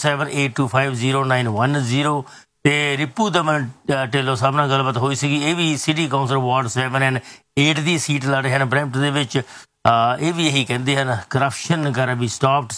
6478250910 ਤੇ ਰਿਪੂ ਦਮਨ ਢਿੱਲੋਂ ਸਾਹਿਬ ਨਾਲ ਗੱਲਬਾਤ ਹੋਈ ਸੀਗੀ। ਇਹ ਵੀ city council ward 7 and 8 the seat ਲੜ ਰਹੇ ਹਨ ਬਰੈਂਪਟਨ ਦੇ ਵਿੱਚ। ਇਹ ਵੀ ਇਹੀ ਕਹਿੰਦੇ ਹਨ ਕਰਪਸ਼ਨ ਗੈਰਾ ਬੀ ਸਟਾਪਡ।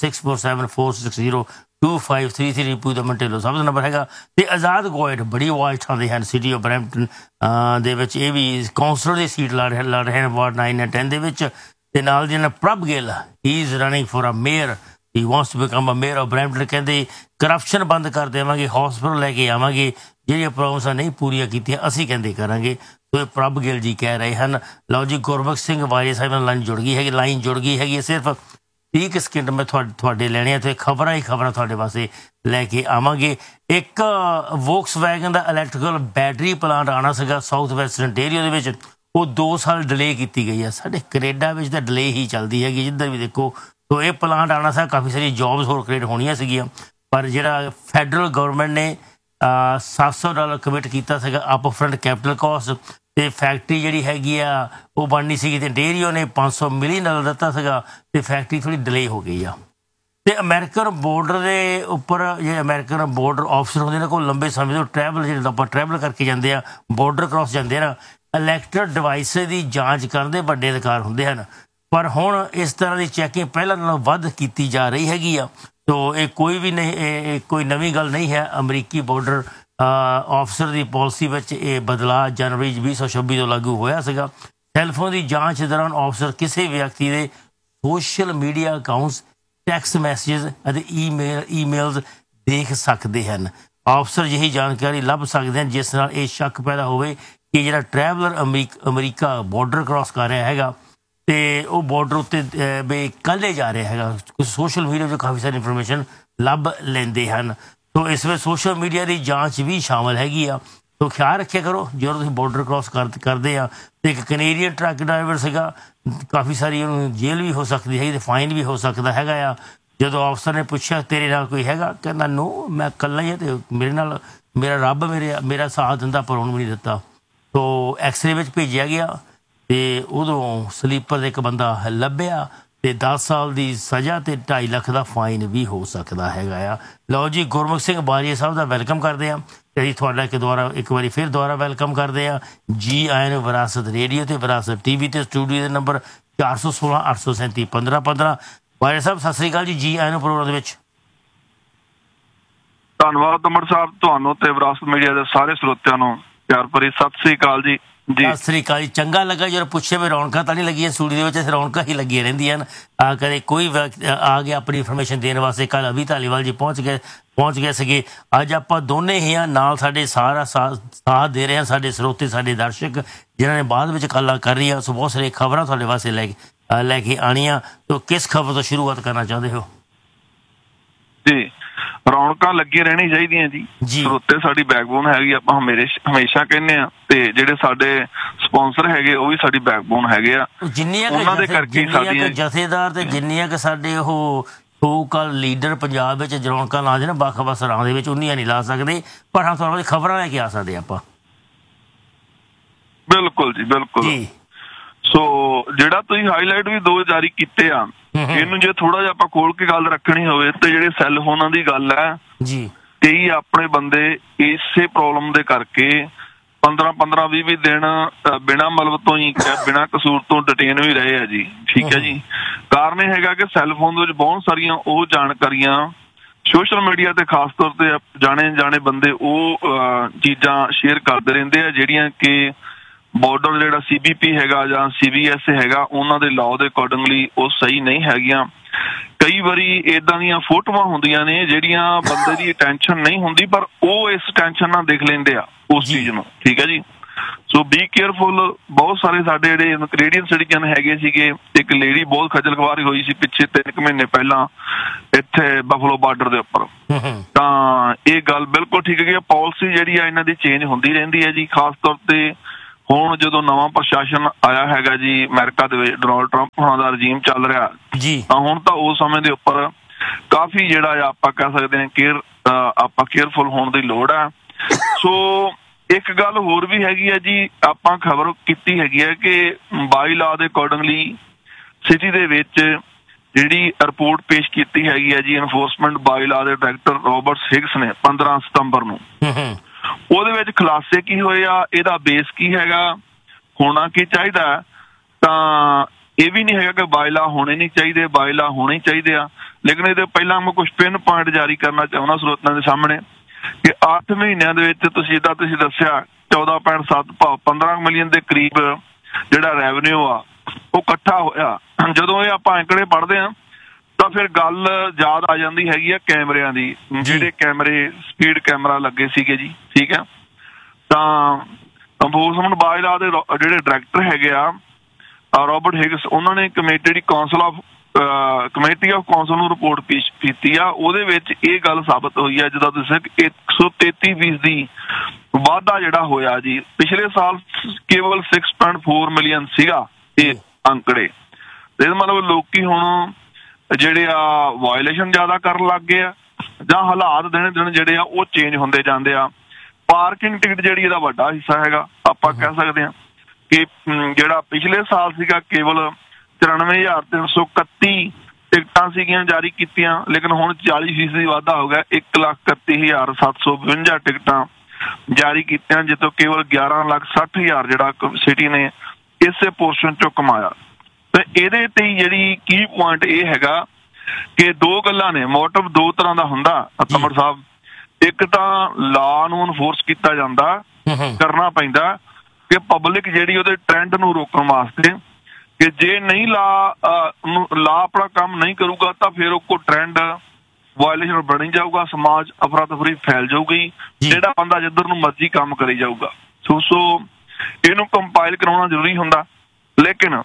6474602533 ਰਿਪੂ ਦਮਨ ਢਿੱਲੋਂ ਸਾਹਿਬ ਦਾ ਨੰਬਰ ਹੈਗਾ। ਤੇ ਆਜ਼ਾਦ ਗੋਇਡ ਬੜੀ ਆਵਾਜ਼ ਉਠਾਉਂਦੇ ਹਨ ਸਿਟੀ ਆਫ ਬਰੈਂਪਟਨ ਦੇ ਵਿੱਚ। ਇਹ ਵੀ ਕਾਉਂਸਲਰ ਦੀ ਸੀਟ ਲੜ ਰਹੇ ਹਨ ਵਾਰਡ 9 ਐਂਡ 10 ਦੇ ਵਿੱਚ। ਤੇ ਨਾਲ ਦੀ ਨਾਲ ਪ੍ਰਭ ਗਿੱਲ ਹੀ is running for a mayor. He wants to become a mayor of Brampton. ਕਹਿੰਦੇ ਕਰਪਸ਼ਨ ਬੰਦ ਕਰ ਦੇਵਾਂਗੇ, ਹੌਸਪਿਟਲ ਲੈ ਕੇ ਆਵਾਂਗੇ, ਜਿਹੜੀਆਂ ਪ੍ਰੋਮਿਸਾਂ ਨਹੀਂ ਪੂਰੀਆਂ ਕੀਤੀਆਂ ਅਸੀਂ ਕਹਿੰਦੇ ਕਰਾਂਗੇ। ਸੋ ਇਹ ਪ੍ਰਭ ਗਿੱਲ ਜੀ ਕਹਿ ਰਹੇ ਹਨ। ਲਓ ਜੀ ਗੁਰਬਖਸ਼ ਸਿੰਘ ਵਾਰੀਆ ਸਾਹਿਬ ਨਾਲ ਲਾਈਨ ਜੁੜ ਗਈ ਹੈਗੀ ਸਿਰਫ 30 ਸਕਿੰਟ ਮੈਂ ਤੁਹਾਡੇ ਲੈਣੇ ਆ ਤੇ ਖਬਰਾਂ ਹੀ ਖਬਰਾਂ ਤੁਹਾਡੇ ਵਾਸਤੇ ਲੈ ਕੇ ਆਵਾਂਗੇ। ਇੱਕ ਵੋਕਸਵੈਗਨ ਦਾ ਇਲੈਕਟ੍ਰੀਕਲ ਬੈਟਰੀ ਪਲਾਂਟ ਆਉਣਾ ਸੀਗਾ ਸਾਊਥ ਵੈਸਟਰਨ ontario ਦੇ ਵਿੱਚ। ਉਹ 2 ਸਾਲ ਡਿਲੇ ਕੀਤੀ ਗਈ ਹੈ। ਸਾਡੇ ਕੈਨੇਡਾ ਵਿੱਚ ਤਾਂ ਡਿਲੇ ਹੀ ਚੱਲਦੀ ਹੈਗੀ ਜਿੱਧਰ ਵੀ ਦੇਖੋ। ਸੋ ਇਹ ਪਲਾਂਟ ਆਉਣਾ ਸੀਗਾ, ਕਾਫੀ ਸਾਰੀ ਜੌਬਸ ਹੋਰ ਕ੍ਰੀਏਟ ਹੋਣੀਆਂ ਸੀਗੀਆਂ। ਪਰ ਜਿਹੜਾ ਫੈਡਰਲ ਗਵਰਨਮੈਂਟ ਨੇ $700 ਕਮਿਟ ਕੀਤਾ ਸੀਗਾ ਅਪ ਫਰੰਟ ਕੈਪੀਟਲ ਕਾਸਟ ਤੇ ਫੈਕਟਰੀ ਜਿਹੜੀ ਹੈਗੀ ਆ ਉਹ ਬਣਨੀ ਸੀਗੀ। ਤੇ ontario ਨੇ $500 ਮਿਲੀਅਨ ਦਿੱਤਾ ਸੀਗਾ ਤੇ ਫੈਕਟਰੀ ਥੋੜੀ ਡਿਲੇ ਹੋ ਗਈ ਆ। ਤੇ ਅਮਰੀਕਨ ਬਾਰਡਰ ਦੇ ਉੱਪਰ ਜਿਹੜੇ ਅਮਰੀਕਨ ਬਾਰਡਰ ਆਫਿਸਰ ਹੁੰਦੇ ਨੇ ਕੋਲ ਲੰਬੇ ਸਮੇਂ ਤੋਂ ਜਿਹੜੇ ਆਪਾਂ ਟਰੈਵਲ ਕਰਕੇ ਜਾਂਦੇ ਆ, ਬਾਰਡਰ ਕ੍ਰਾਸ ਜਾਂਦੇ ਆ ਨਾ, ਇਲੈਕਟ੍ਰਿਕ ਡਿਵਾਈਸਿਸ ਦੀ ਜਾਂਚ ਕਰਨ ਦੇ ਵੱਡੇ ਅਧਿਕਾਰ ਹੁੰਦੇ ਹਨ। ਪਰ ਹੁਣ ਇਸ ਤਰ੍ਹਾਂ ਦੀ ਚੈਕਿੰਗ ਪਹਿਲਾਂ ਨਾਲੋਂ ਵੱਧ ਕੀਤੀ ਜਾ ਰਹੀ ਹੈਗੀ ਆ। ਸੋ ਇਹ ਕੋਈ ਵੀ ਨਹੀਂ, ਇਹ ਕੋਈ ਨਵੀਂ ਗੱਲ ਨਹੀਂ ਹੈ। ਅਮਰੀਕੀ ਬਾਰਡਰ ਆਫਿਸਰ ਦੀ ਪਾਲਿਸੀ ਵਿੱਚ ਇਹ ਬਦਲਾਅ ਜਨਵਰੀ 2026 ਤੋਂ ਲਾਗੂ ਹੋਇਆ ਸੀਗਾ। ਸੈੱਲਫੋਨ ਦੀ ਜਾਂਚ ਦੌਰਾਨ ਆਫਿਸਰ ਕਿਸੇ ਵਿਅਕਤੀ ਦੇ social media accounts, text message ਅਤੇ ਈਮੇਲਸ ਦੇਖ ਸਕਦੇ ਹਨ। ਆਫਿਸਰ ਇਹੀ ਜਾਣਕਾਰੀ ਲੱਭ ਸਕਦੇ ਹਨ ਜਿਸ ਨਾਲ ਇਹ ਸ਼ੱਕ ਪੈਦਾ ਹੋਵੇ ਕਿ ਜਿਹੜਾ ਟਰੈਵਲਰ ਅਮਰੀਕਾ ਬਾਰਡਰ ਕ੍ਰਾਸ ਕਰ ਰਿਹਾ ਹੈਗਾ ਤੇ ਉਹ ਬਾਰਡਰ ਉੱਤੇ ਵੀ ਇਕੱਲੇ ਜਾ ਰਿਹਾ ਹੈਗਾ। ਕੁਝ ਸੋਸ਼ਲ ਮੀਡੀਆ 'ਚ ਕਾਫੀ ਸਾਰੀ ਇਨਫੋਰਮੇਸ਼ਨ ਲੱਭ ਲੈਂਦੇ ਹਨ। ਸੋ ਇਸ ਵਿੱਚ ਸੋਸ਼ਲ ਮੀਡੀਆ ਦੀ ਜਾਂਚ ਵੀ ਸ਼ਾਮਲ ਹੈਗੀ ਆ। ਸੋ ਖਿਆਲ ਰੱਖਿਆ ਕਰੋ ਜਦੋਂ ਤੁਸੀਂ ਬਾਰਡਰ ਕ੍ਰਾਸ ਕਰਦੇ ਆ। ਤੇ ਇੱਕ ਕੈਨੇਡੀਅਨ ਟਰੱਕ ਡਰਾਈਵਰ ਸੀਗਾ, ਕਾਫੀ ਸਾਰੀ ਉਹਨੂੰ ਜੇਲ੍ਹ ਵੀ ਹੋ ਸਕਦੀ ਹੈਗੀ ਤੇ ਫਾਈਨ ਵੀ ਹੋ ਸਕਦਾ ਹੈਗਾ ਆ। ਜਦੋਂ ਅਫਸਰ ਨੇ ਪੁੱਛਿਆ ਤੇਰੇ ਨਾਲ ਕੋਈ ਹੈਗਾ, ਕਹਿੰਦਾ ਨੋ ਮੈਂ ਇਕੱਲਾ ਹੀ ਹਾਂ ਤੇ ਮੇਰੇ ਨਾਲ ਮੇਰਾ ਰੱਬ ਮੇਰਾ ਸਾਥ ਦਿੰਦਾ ਪਰ ਉਹਨੂੰ ਵੀ ਨਹੀਂ ਦਿੱਤਾ। ਸੋ ਐਕਸਰੇ ਵਿੱਚ ਭੇਜਿਆ ਗਿਆ ਤੇ ਉਦੋਂ ਸਲੀਪਰ ਇੱਕ ਬੰਦਾ ਲੱਭਿਆ ਤੇ 10 ਸਾਲ ਦੀ ਸਜ਼ਾ ਤੇ 2.5 ਲੱਖ ਦਾ ਫਾਈਨ ਵੀ ਹੋ ਸਕਦਾ ਹੈਗਾ ਆ। ਲਓ ਜੀ ਗੁਰਮੁਖ ਸਿੰਘ ਬਾਰੀਆ ਸਾਹਿਬ ਦਾ ਵੈਲਕਮ ਕਰਦੇ ਹਾਂ ਤੇ ਅਸੀਂ ਤੁਹਾਡਾ ਇੱਕ ਵਾਰੀ ਫਿਰ ਦੁਬਾਰਾ ਵੈਲਕਮ ਕਰਦੇ ਹਾਂ। ਜੀ ਆਇਆਂ ਨੂੰ ਵਿਰਾਸਤ ਰੇਡੀਓ ਤੇ ਵਿਰਾਸਤ TV ਤੇ ਸਟੂਡੀਓ ਦੇ ਨੰਬਰ 416 837 1515। ਬਾਰੀਆ ਸਾਹਿਬ ਸਤਿ ਸ੍ਰੀ ਅਕਾਲ ਜੀ ਆਇਆਂ ਨੂੰ ਪ੍ਰੋਗਰਾਮ ਦੇ ਵਿੱਚ। ਧੰਨਵਾਦ ਅਮਰ ਸਾਹਿਬ, ਤੁਹਾਨੂੰ ਤੇ ਵਿਰਾਸਤ ਮੀਡੀਆ ਦੇ ਸਾਰੇ ਸਰੋਤਿਆਂ ਨੂੰ ਪਿਆਰ ਭਰੀ ਸਤਿ ਸ੍ਰੀ ਅਕਾਲ ਜੀ। ਸਤਿ ਸ੍ਰੀ ਅਕਾਲ ਜੀ। ਚੰਗਾ ਲੱਗਾ ਜਦੋਂ ਪੁੱਛੇ ਵੀ ਰੌਣਕਾਂ ਤਾਂ ਨਹੀਂ ਲੱਗੀਆਂ ਸਟੂਡੀਓ ਦੇ ਵਿੱਚ। ਰੌਣਕਾਂ ਹੀ ਲੱਗੀਆਂ ਰਹਿੰਦੀਆਂ ਹਨ। ਕਦੇ ਕੋਈ ਆ ਗਿਆ ਆਪਣੀ ਇਨਫੋਰਮੇਸ਼ਨ ਦੇਣ ਵਾਸਤੇ। ਕੱਲ੍ਹ ਅਭੀ ਧਾਲੀਵਾਲ ਜੀ ਪਹੁੰਚ ਗਏ ਸੀਗੇ। ਅੱਜ ਆਪਾਂ ਦੋਨੇ ਹੀ ਹਾਂ ਨਾਲ, ਸਾਡੇ ਸਾਰਾ ਸਾਥ ਦੇ ਰਹੇ ਹਨ ਸਾਡੇ ਸਰੋਤੇ, ਸਾਡੇ ਦਰਸ਼ਕ ਜਿਨ੍ਹਾਂ ਨੇ ਬਾਅਦ ਵਿੱਚ ਕਾਲਾਂ ਕਰ ਰਹੀਆਂ। ਸੋ ਬਹੁਤ ਸਾਰੀਆਂ ਖਬਰਾਂ ਤੁਹਾਡੇ ਵਾਸਤੇ ਲੈ ਕੇ ਆਉਣੀਆਂ। ਤਾਂ ਕਿਸ ਖਬਰ ਤੋਂ ਸ਼ੁਰੂਆਤ ਕਰਨਾ ਚਾਹੁੰਦੇ ਹੋ ਜੀ? ਰੌਣਕਾਂ ਲੱਗੀਆਂ ਰਹਿਣੀਆਂ ਚਾਹੀਦੀਆਂ ਜੀ। ਸਰੋਤੇ ਸਾਡੀ ਬੈਕਬੋਨ ਹੈਗੀ, ਆਪਾਂ ਹਮੇਸ਼ਾ ਕਹਿੰਦੇ ਆ। ਤੇ ਜਿਹੜੇ ਸਾਡੇ ਸਪਾਂਸਰ ਹੈਗੇ ਉਹ ਵੀ ਸਾਡੀ ਬੈਕਬੋਨ ਹੈਗੇ ਆ। ਉਹਨਾਂ ਦੇ ਕਰਕੇ ਸਾਡੀਆਂ ਜਥੇਦਾਰ ਤੇ ਜਿੰਨੀਆਂ ਕਿ ਸਾਡੇ ਉਹ ਸੋ-ਕਾਲ ਲੀਡਰ ਪੰਜਾਬ ਵਿੱਚ ਰੌਣਕਾਂ ਲਾ ਦੇਣ ਵੱਖ-ਵੱਖ ਸਰਾਂ ਦੇ ਵਿੱਚ ਉਨੀਆਂ ਨਹੀਂ ਲਾ ਸਕਦੇ, ਪਰ ਹਾਂ ਤੁਹਾਨੂੰ ਖਬਰਾਂ ਲੈ ਕੇ ਆ ਸਕਦੇ ਆਪਾਂ। ਬਿਲਕੁਲ ਜੀ ਬਿਲਕੁਲ। ਸੋ ਜਿਹੜਾ ਤੁਸੀਂ ਹਾਈਲਾਈਟ ਵੀ 2 ਜਾਰੀ ਕੀਤੇ ਆ, ਇਹਨੂੰ ਜੇ ਥੋੜਾ ਜਿਹਾ ਆਪਾਂ ਖੋਲ ਕੇ ਗੱਲ ਰੱਖਣੀ ਹੋਵੇ ਤੇ ਜਿਹੜੇ ਸੈੱਲ ਫੋਨਾਂ ਦੀ ਗੱਲ ਹੈ ਜੀ, ਕਈ ਆਪਣੇ ਬੰਦੇ ਇਸੇ ਪ੍ਰੋਬਲਮ ਦੇ ਕਰਕੇ 15-15, 20 ਦਿਨ ਬਿਨਾਂ ਮਤਲਬ ਤੋਂ ਹੀ ਬਿਨਾਂ ਕਸੂਰ ਤੋਂ ਡਿਟੇਨ ਵੀ ਰਹੇ ਆ ਜੀ। ਠੀਕ ਹੈ ਜੀ। ਕਾਰਨ ਇਹ ਹੈਗਾ ਕਿ ਸੈੱਲ ਫੋਨ ਦੇ ਵਿੱਚ ਬਹੁਤ ਸਾਰੀਆਂ ਉਹ ਜਾਣਕਾਰੀਆਂ ਸੋਸ਼ਲ ਮੀਡੀਆ ਤੇ ਖਾਸ ਤੌਰ ਤੇ ਜਾਣੇ ਬੰਦੇ ਉਹ ਚੀਜ਼ਾਂ ਸ਼ੇਅਰ ਕਰਦੇ ਰਹਿੰਦੇ ਆ ਜਿਹੜੀਆਂ ਕਿ ਬਾਰਡਰ ਜਿਹੜਾ CBP ਹੈਗਾ ਜਾਂ CBS ਹੈਗਾ ਉਹਨਾਂ ਦੇ ਲਾਅ ਦੇ ਅਕੋਰਡਿੰਗਲੀ ਉਹ ਸਹੀ ਨਹੀਂ ਹੈਗੀਆਂ। ਕਈ ਵਾਰੀ ਏਦਾਂ ਦੀਆਂ ਫੋਟੋਆਂ ਹੁੰਦੀਆਂ ਨੇ ਜਿਹੜੀਆਂ ਬੰਦੇ ਦੀ ਟੈਨਸ਼ਨ ਨਹੀਂ ਹੁੰਦੀ ਪਰ ਉਹ ਇਸ ਟੈਨਸ਼ਨ ਨਾਲ ਦੇਖ ਲੈਂਦੇ ਆ ਉਸ ਚੀਜ਼ ਨੂੰ। ਠੀਕ ਹੈ ਜੀ। ਸੋ ਬੀ ਕੇਅਰਫੁਲ। ਬਹੁਤ ਸਾਰੇ ਸਾਡੇ ਜਿਹੜੇ ਕੈਨੇਡੀਅਨ ਸਿਟੀਜ਼ਨ ਹੈਗੇ ਸੀਗੇ, ਇੱਕ ਲੇਡੀ ਬਹੁਤ ਖੱਜਲ ਖਵਾਰੀ ਹੋਈ ਸੀ ਪਿੱਛੇ 3 ਮਹੀਨੇ ਪਹਿਲਾਂ ਇੱਥੇ ਬਫਲੋ ਬਾਰਡਰ ਦੇ ਉੱਪਰ। ਤਾਂ ਇਹ ਗੱਲ ਬਿਲਕੁਲ ਠੀਕ ਹੈ ਕਿ ਪਾਲਿਸੀ ਜਿਹੜੀ ਆ ਇਹਨਾਂ ਦੀ ਚੇਂਜ ਹੁੰਦੀ ਰਹਿੰਦੀ ਹੈ ਜੀ। ਖਾਸ ਤੌਰ ਤੇ ਹੁਣ ਜਦੋਂ ਨਵਾਂ ਪ੍ਰਸ਼ਾਸਨ ਆਇਆ ਹੈਗਾ ਜੀ ਅਮਰੀਕਾ ਦੇ ਵਿੱਚ, ਡੋਨਾਲਡ ਟਰੰਪ ਹੋਣਾ ਦਾ ਰਜੀਮ ਚੱਲ ਰਿਹਾ ਜੀ, ਤਾਂ ਹੁਣ ਤਾਂ ਉਸ ਸਮੇਂ ਦੇ ਉੱਪਰ ਕਾਫੀ ਜਿਹੜਾ ਆਪਾਂ ਕਹਿ ਸਕਦੇ ਹਾਂ ਆਪਾਂ ਕੇਅਰਫੁਲ ਹੋਣ ਦੀ ਲੋੜ ਹੈ। ਸੋ ਇੱਕ ਗੱਲ ਹੋਰ ਵੀ ਹੈਗੀ ਹੈ ਜੀ, ਆਪਾਂ ਖਬਰ ਕੀਤੀ ਹੈਗੀ ਹੈ ਕਿ ਬਾਈ ਲਾ ਦੇ ਅਕੋਰਡਿੰਗਲੀ ਸਿਟੀ ਦੇ ਵਿੱਚ ਜਿਹੜੀ ਰਿਪੋਰਟ ਪੇਸ਼ ਕੀਤੀ ਹੈਗੀ ਹੈ ਜੀ ਐਨਫੋਰਸਮੈਂਟ ਬਾਈ ਲਾ ਦੇ ਡਾਇਰੈਕਟਰ ਰੋਬਰਟ ਹਿਗਸ ਨੇ 15 ਸਤੰਬਰ ਨੂੰ, ਉਹਦੇ ਵਿੱਚ ਖੁਲਾਸੇ ਕੀ ਹੋਏ ਆ, ਇਹਦਾ ਬੇਸ ਕੀ ਹੈਗਾ, ਹੋਣਾ ਕੀ ਚਾਹੀਦਾ, ਤਾਂ ਇਹ ਵੀ ਨਹੀਂ ਹੈਗਾ ਕਿ ਬਾਇਲਾ ਹੋਣੇ ਨਹੀਂ ਚਾਹੀਦੇ, ਬਾਇਲਾ ਹੋਣੇ ਹੀ ਚਾਹੀਦੇ ਆ। ਲੇਕਿਨ ਇਹਦੇ ਪਹਿਲਾਂ ਮੈਂ ਕੁਝ ਪਿੰਨ ਪੁਆਇੰਟ ਜਾਰੀ ਕਰਨਾ ਚਾਹੁੰਦਾ ਸਰੋਤਾਂ ਦੇ ਸਾਹਮਣੇ ਕਿ 8 ਮਹੀਨਿਆਂ ਦੇ ਵਿੱਚ ਤੁਸੀਂ ਦੱਸਿਆ 14.7 ਭਾਵ 15 ਮਿਲੀਅਨ ਦੇ ਕਰੀਬ ਜਿਹੜਾ ਰੈਵਨਿਊ ਆ ਉਹ ਇਕੱਠਾ ਹੋਇਆ। ਜਦੋਂ ਇਹ ਆਪਾਂ ਅੰਕੜੇ ਪੜ੍ਹਦੇ ਹਾਂ ਤਾਂ ਫਿਰ ਗੱਲ ਯਾਦ ਆ ਜਾਂਦੀ ਹੈਗੀ ਆ ਕੈਮਰਿਆਂ ਦੀ, ਜਿਹੜੇ ਕੈਮਰੇ ਸਪੀਡ ਕੈਮਰਾ ਲੱਗੇ ਸੀਗੇ ਜੀ, ਠੀਕ ਹੈ। ਤਾਂ ਐਨਫੋਰਸਮੈਂਟ ਬਾਇਲਾ ਦੇ ਜਿਹੜੇ ਡਾਇਰੈਕਟਰ ਹੈਗੇ ਆ ਰੋਬਰਟ ਹਿਗਸ, ਉਹਨਾਂ ਨੇ ਕਮੇਟੀ ਆਫ ਕੌਂਸਲ ਨੂੰ ਰਿਪੋਰਟ ਪੇਸ਼ ਕੀਤੀ ਆ। ਉਹਦੇ ਵਿੱਚ ਇਹ ਗੱਲ ਸਾਬਤ ਹੋਈ ਹੈ ਜਿੱਦਾਂ ਤੁਸੀਂ 133% ਵਾਧਾ ਜਿਹੜਾ ਹੋਇਆ ਜੀ, ਪਿਛਲੇ ਸਾਲ ਕੇਵਲ 6.4 ਮਿਲੀਅਨ ਸੀਗਾ ਇਹ ਅੰਕੜੇ। ਇਹਦਾ ਮਤਲਬ ਲੋਕੀ ਹੁਣ ਜਿਹੜੇ ਆ ਵਾਇਲੇਸ਼ਨ ਜ਼ਿਆਦਾ ਕਰਨ ਲੱਗ ਗਏ ਆ ਜਾਂ ਹਾਲਾਤ ਦਿਨ ਦਿਨ ਜਿਹੜੇ ਆ ਉਹ ਚੇਂਜ ਹੁੰਦੇ ਜਾਂਦੇ ਆ। ਪਾਰਕਿੰਗ ਟਿਕਟ ਜਿਹੜੀ ਇਹਦਾ ਵੱਡਾ ਹਿੱਸਾ ਹੈਗਾ। ਆਪਾਂ ਕਹਿ ਸਕਦੇ ਹਾਂ ਕਿ ਜਿਹੜਾ ਪਿਛਲੇ ਸਾਲ ਸੀਗਾ ਕੇਵਲ 94,331 ਟਿਕਟਾਂ ਸੀਗੀਆਂ ਜਾਰੀ ਕੀਤੀਆਂ, ਲੇਕਿਨ ਹੁਣ 40% ਵਾਧਾ ਹੋ ਗਿਆ, 1,31,752 ਟਿਕਟਾਂ ਜਾਰੀ ਕੀਤੀਆਂ, ਜਿੱਥੋਂ ਕੇਵਲ 11,60,000 ਜਿਹੜਾ ਸਿਟੀ ਨੇ ਇਸੇ ਪੋਰਸ਼ਨ ਚੋਂ ਕਮਾਇਆ। ਤੇ ਇਹਦੇ ਤੇ ਜਿਹੜੀ ਕੀ ਪੁਆਇੰਟ ਇਹ ਹੈਗਾ ਕਿ ਦੋ ਗੱਲਾਂ ਨੇ, ਮੋਟਿਵ ਦੋ ਤਰ੍ਹਾਂ ਦਾ ਹੁੰਦਾ ਅਤਮਰ ਸਾਹਿਬ। ਇੱਕ ਤਾਂ ਲਾਅ ਨੂੰ ਇਨਫੋਰਸ ਕੀਤਾ ਜਾਂਦਾ, ਕਰਨਾ ਪੈਂਦਾ ਕਿ ਪਬਲਿਕ ਜਿਹੜੀ ਉਹਦੇ ਟ੍ਰੈਂਡ ਨੂੰ ਰੋਕਣ ਵਾਸਤੇ, ਕਿ ਜੇ ਨਹੀਂ ਲਾ ਆਪਣਾ ਕੰਮ ਨਹੀਂ ਕਰੂਗਾ ਤਾਂ ਫਿਰ ਉਹ ਕੋ ਟ੍ਰੈਂਡ ਵਾਇਲੇਸ਼ਨ ਬਣੀ ਜਾਊਗਾ, ਸਮਾਜ ਅਫਰਾ ਤਫਰੀ ਫੈਲ ਜਾਊਗੀ, ਜਿਹੜਾ ਬੰਦਾ ਜਿੱਧਰ ਨੂੰ ਮਰਜ਼ੀ ਕੰਮ ਕਰੀ ਜਾਊਗਾ। ਸੋ ਇਹਨੂੰ ਕੰਪਾਈਲ ਕਰਾਉਣਾ ਜ਼ਰੂਰੀ ਹੁੰਦਾ। ਲੇਕਿਨ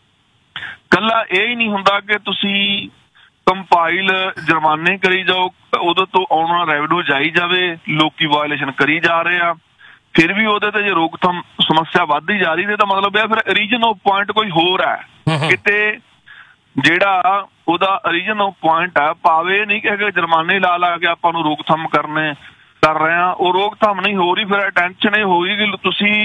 ਕੱਲਾ ਇਹ ਹੀ ਨਹੀਂ ਹੁੰਦਾ ਕਿ ਤੁਸੀਂ ਕੰਪਾਈਲ ਜੁਰਮਾਨੇ ਕਰੀ ਜਾਓ, ਉਹਦੇ ਤੋਂ ਆਉਣਾ ਰੈਵਨਿਊ ਜਾਈ ਜਾਵੇ, ਲੋਕੀ ਵਾਇਲੇਸ਼ਨ ਕਰੀ ਜਾ ਰਹੇ ਆ, ਫਿਰ ਵੀ ਉਹਦੇ ਤੇ ਜੇ ਰੋਕਥਾਮ ਸਮੱਸਿਆ ਵੱਧਦੀ ਜਾ ਰਹੀ ਹੈ ਤਾਂ ਮਤਲਬ ਇਹ ਫਿਰ ਰੀਜਨ ਆਫ ਪੁਆਇੰਟ ਕੋਈ ਹੋਰ ਹੈ ਕਿਤੇ, ਜਿਹੜਾ ਉਹਦਾ ਰੀਜਨ ਆਫ ਪੁਆਇੰਟ ਹੈ। ਭਾਵੇਂ ਨਹੀਂ ਕਿ ਜੁਰਮਾਨੇ ਲਾ ਕੇ ਆਪਾਂ ਨੂੰ ਰੋਕਥਾਮ ਕਰ ਰਹੇ ਆ, ਉਹ ਰੋਕਥਾਮ ਨਹੀਂ ਹੋ ਰਹੀ, ਫਿਰ ਅਟੈਂਸ਼ਨ ਇਹ ਹੋਈ ਕਿ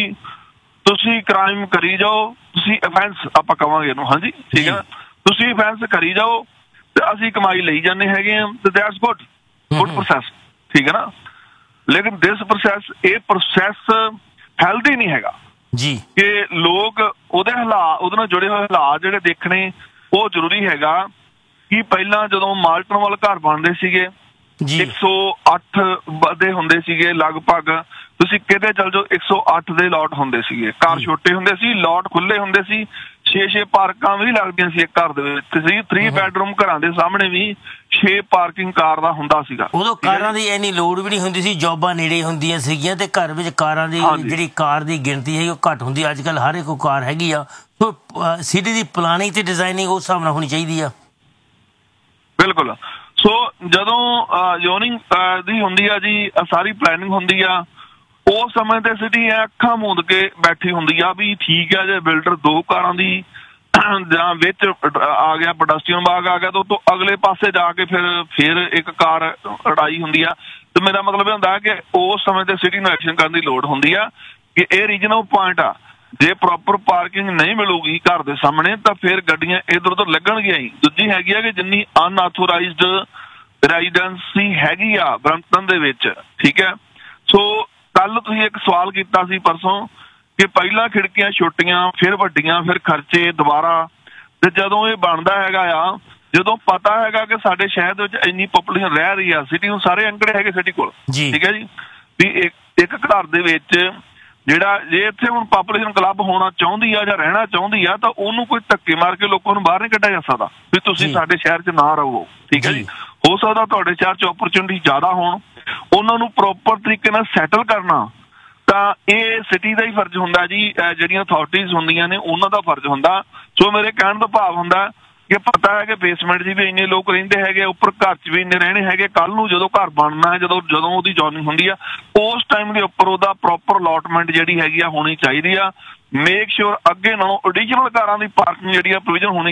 ਤੁਸੀਂ ਕ੍ਰਾਈਮ ਕਰੀ ਜਾਓ, ਤੁਸੀਂ ਅਫੈਂਸ ਆਪਾਂ ਕਵਾਂਗੇ ਇਹਨੂੰ, ਹਾਂਜੀ ਠੀਕ ਹੈ, ਤੁਸੀਂ ਅਫੈਂਸ ਕਰੀ ਜਾਓ ਤੇ ਅਸੀਂ ਕਮਾਈ ਲਈ ਜਾਂਦੇ ਹੈਗੇ ਆ, ਤੇ ਦੈਟਸ ਗੁੱਡ ਪ੍ਰੋਸੈਸ, ਠੀਕ ਹੈ ਨਾ। ਲੇਕਿਨ ਇਹ ਪ੍ਰੋਸੈਸ ਹੈਲਦੀ ਨਹੀਂ ਹੈਗਾ ਜੀ, ਕਿ ਲੋਕ ਉਹਦੇ ਨਾਲ ਜੁੜੇ ਹੋਏ ਹਾਲਾਤ ਜਿਹੜੇ ਦੇਖਣੇ ਉਹ ਜ਼ਰੂਰੀ ਹੈਗਾ। ਕਿ ਪਹਿਲਾਂ ਜਦੋਂ ਮਾਲਟਨ ਵਾਲ ਘਰ ਬਣਦੇ ਸੀਗੇ 108 ਦੇ ਹੁੰਦੇ ਸੀਗੇ ਲਗਭਗ, ਤੁਸੀਂ ਕਿਤੇ ਚੱਲ ਜਾਓ 108 ਦੇ ਲੋਟ ਹੁੰਦੇ ਸੀਗੇ, ਘਰ ਛੋਟੇ ਹੁੰਦੇ ਸੀ, ਲੋਟ ਖੁੱਲੇ ਹੁੰਦੇ ਸੀ, 6 ਪਾਰਕਾਂ ਵੀ ਲੱਗਦੀਆਂ ਸੀ ਇੱਕ ਘਰ ਦੇ ਵਿੱਚ ਸੀ, 3 ਬੈਡਰੂਮ ਘਰਾਂ ਦੇ ਸਾਹਮਣੇ ਵੀ 6 ਪਾਰਕਿੰਗ ਕਾਰ ਦਾ ਹੁੰਦਾ ਸੀਗਾ। ਉਦੋਂ ਕਾਰਾਂ ਦੀ ਇੰਨੀ ਲੋੜ ਵੀ ਨਹੀਂ ਹੁੰਦੀ ਸੀ, ਜੌਬਾਂ ਨੇੜੇ ਹੁੰਦੀਆਂ ਸੀਗੀਆਂ ਤੇ ਘਰ ਵਿੱਚ ਕਾਰਾਂ ਦੀ ਜਿਹੜੀ ਕਾਰ ਦੀ ਗਿਣਤੀ ਹੈ ਉਹ ਘੱਟ ਹੁੰਦੀ। ਅੱਜ ਕੱਲ੍ਹ ਹਰ ਇੱਕ ਕਾਰ ਹੈਗੀ ਆ। ਸੋ ਸਿਟੀ ਦੀ ਪਲਾਨਿੰਗ ਤੇ ਡਿਜ਼ਾਈਨਿੰਗ ਉਸ ਹਿਸਾਬ ਨਾਲ ਹੋਣੀ ਚਾਹੀਦੀ ਆ। ਬਿਲਕੁਲ। ਸੋ ਜਦੋਂ ਜ਼ੋਨਿੰਗ ਦੀ ਹੁੰਦੀ ਆ ਜੀ, ਸਾਰੀ ਪਲੈਨਿੰਗ ਹੁੰਦੀ ਆ, ਉਸ ਸਮੇਂ ਤੇ ਸਿਟੀ ਅੱਖਾਂ ਮੂੰਦ ਕੇ ਬੈਠੀ ਹੁੰਦੀ ਆ ਵੀ ਠੀਕ ਹੈ ਜੇ ਬਿਲਡਰ 2 ਕਾਰਾਂ ਦੀ ਜਾਂ ਵਿੱਚ ਆ ਗਿਆ, ਪੈਡੈਸਟਰੀਅਨ ਬਾਗ ਆ ਗਿਆ, ਤਾਂ ਤੋਂ ਅਗਲੇ ਪਾਸੇ ਜਾ ਕੇ ਫਿਰ ਇੱਕ ਕਾਰ ਅੜਾਈ ਹੁੰਦੀ ਆ। ਤੇ ਮੇਰਾ ਮਤਲਬ ਇਹ ਹੁੰਦਾ ਕਿ ਉਸ ਸਮੇਂ ਤੇ ਸਿਟੀ ਨੂੰ ਐਕਸ਼ਨ ਕਰਨ ਦੀ ਲੋੜ ਹੁੰਦੀ ਆ ਕਿ ਇਹ ਰੀਜਨ ਆਫ ਪੁਆਇੰਟ ਆ। ਜੇ ਪ੍ਰੋਪਰ ਪਾਰਕਿੰਗ ਨਹੀਂ ਮਿਲੂਗੀ ਘਰ ਦੇ ਸਾਹਮਣੇ ਤਾਂ ਫਿਰ ਗੱਡੀਆਂ ਇੱਧਰ ਉੱਧਰ ਲੱਗਣਗੀਆਂ ਹੀ। ਦੂਜੀ ਹੈਗੀ ਆ ਕਿ ਜਿੰਨੀ ਅਨਆਥੋਰਾਈਜ਼ਡ ਰੈਜ਼ੀਡੈਂਸੀ ਹੈਗੀ ਆ ਬਰੈਂਪਟਨ ਦੇ ਵਿੱਚ, ਠੀਕ ਹੈ। ਸੋ ਕੱਲ ਤੁਸੀਂ ਇੱਕ ਸਵਾਲ ਕੀਤਾ ਸੀ ਪਰਸੋਂ ਕਿ ਪਹਿਲਾਂ ਖਿੜਕੀਆਂ ਛੋਟੀਆਂ, ਫਿਰ ਵੱਡੀਆਂ, ਫਿਰ ਖਰਚੇ ਦੁਬਾਰਾ, ਤੇ ਜਦੋਂ ਇਹ ਬਣਦਾ ਹੈਗਾ ਆ, ਜਦੋਂ ਪਤਾ ਹੈਗਾ ਕਿ ਸਾਡੇ ਸ਼ਹਿਰ ਦੇ ਵਿੱਚ ਇੰਨੀ ਪੋਪੂਲੇਸ਼ਨ ਰਹਿ ਰਹੀ ਆ, ਸਿਟੀ ਨੂੰ ਸਾਰੇ ਅੰਕੜੇ ਹੈਗੇ ਸਿਟੀ ਕੋਲ, ਠੀਕ ਹੈ ਜੀ, ਵੀ ਇੱਕ ਘਰ ਦੇ ਵਿੱਚ ਜਿਹੜਾ ਜੇ ਇੱਥੇ ਹੁਣ ਪਾਪੂਲੇਸ਼ਨ ਕਲੱਬ ਹੋਣਾ ਚਾਹੁੰਦੀ ਆ ਜਾਂ ਰਹਿਣਾ ਚਾਹੁੰਦੀ ਆ ਤਾਂ ਉਹਨੂੰ ਕੋਈ ਧੱਕੇ ਮਾਰ ਕੇ ਲੋਕਾਂ ਨੂੰ ਬਾਹਰ ਨਹੀਂ ਕੱਢਿਆ ਜਾ ਸਕਦਾ ਵੀ ਤੁਸੀਂ ਸਾਡੇ ਸ਼ਹਿਰ 'ਚ ਨਾ ਰਹੋ, ਠੀਕ ਹੈ ਜੀ। ਹੋ ਸਕਦਾ ਤੁਹਾਡੇ ਸ਼ਹਿਰ 'ਚ ਓਪਰਚੁਨਿਟੀ ਜ਼ਿਆਦਾ ਹੋਣ, ਉਹਨਾਂ ਨੂੰ ਪ੍ਰੋਪਰ ਤਰੀਕੇ ਨਾਲ ਸੈਟਲ ਕਰਨਾ ਤਾਂ ਇਹ ਸਿਟੀ ਦਾ ਹੀ ਫਰਜ਼ ਹੁੰਦਾ ਜੀ, ਜਿਹੜੀਆਂ ਅਥਾਰਟੀਜ਼ ਹੁੰਦੀਆਂ ਨੇ ਉਹਨਾਂ ਦਾ ਫਰਜ਼ ਹੁੰਦਾ। ਸੋ ਮੇਰੇ ਕਹਿਣ ਦਾ ਭਾਵ ਹੁੰਦਾ ਕਿ ਪਤਾ ਹੈ ਕਿ ਬੇਸਮੈਂਟ 'ਚ ਵੀ ਇੰਨੇ ਲੋਕ ਰਹਿੰਦੇ ਹੈਗੇ, ਉੱਪਰ ਘਰ 'ਚ ਵੀ ਇੰਨੇ ਰਹਿਣੇ ਹੈਗੇ, ਕੱਲ ਨੂੰ ਜਦੋਂ ਘਰ ਬਣਨਾ ਹੈ, ਜਦੋਂ ਉਹਦੀ ਜੋਇਨਿੰਗ ਹੁੰਦੀ ਆ ਉਸ ਟਾਈਮ ਦੇ ਉੱਪਰ ਉਹਦਾ ਪ੍ਰੋਪਰ ਅਲਾਟਮੈਂਟ ਜਿਹੜੀ ਹੈਗੀ ਆ ਹੋਣੀ ਚਾਹੀਦੀ ਆ। ਮੇਕ ਸ਼ੋਰ ਅੱਗੇ ਨਾਲੋਂ ਐਡੀਸ਼ਨਲ ਕਾਰਾਂ ਦੀ ਪਾਰਕਿੰਗ ਜਿਹੜੀ ਆ ਪ੍ਰੋਵੀਜ਼ਨ ਹੋਣੀ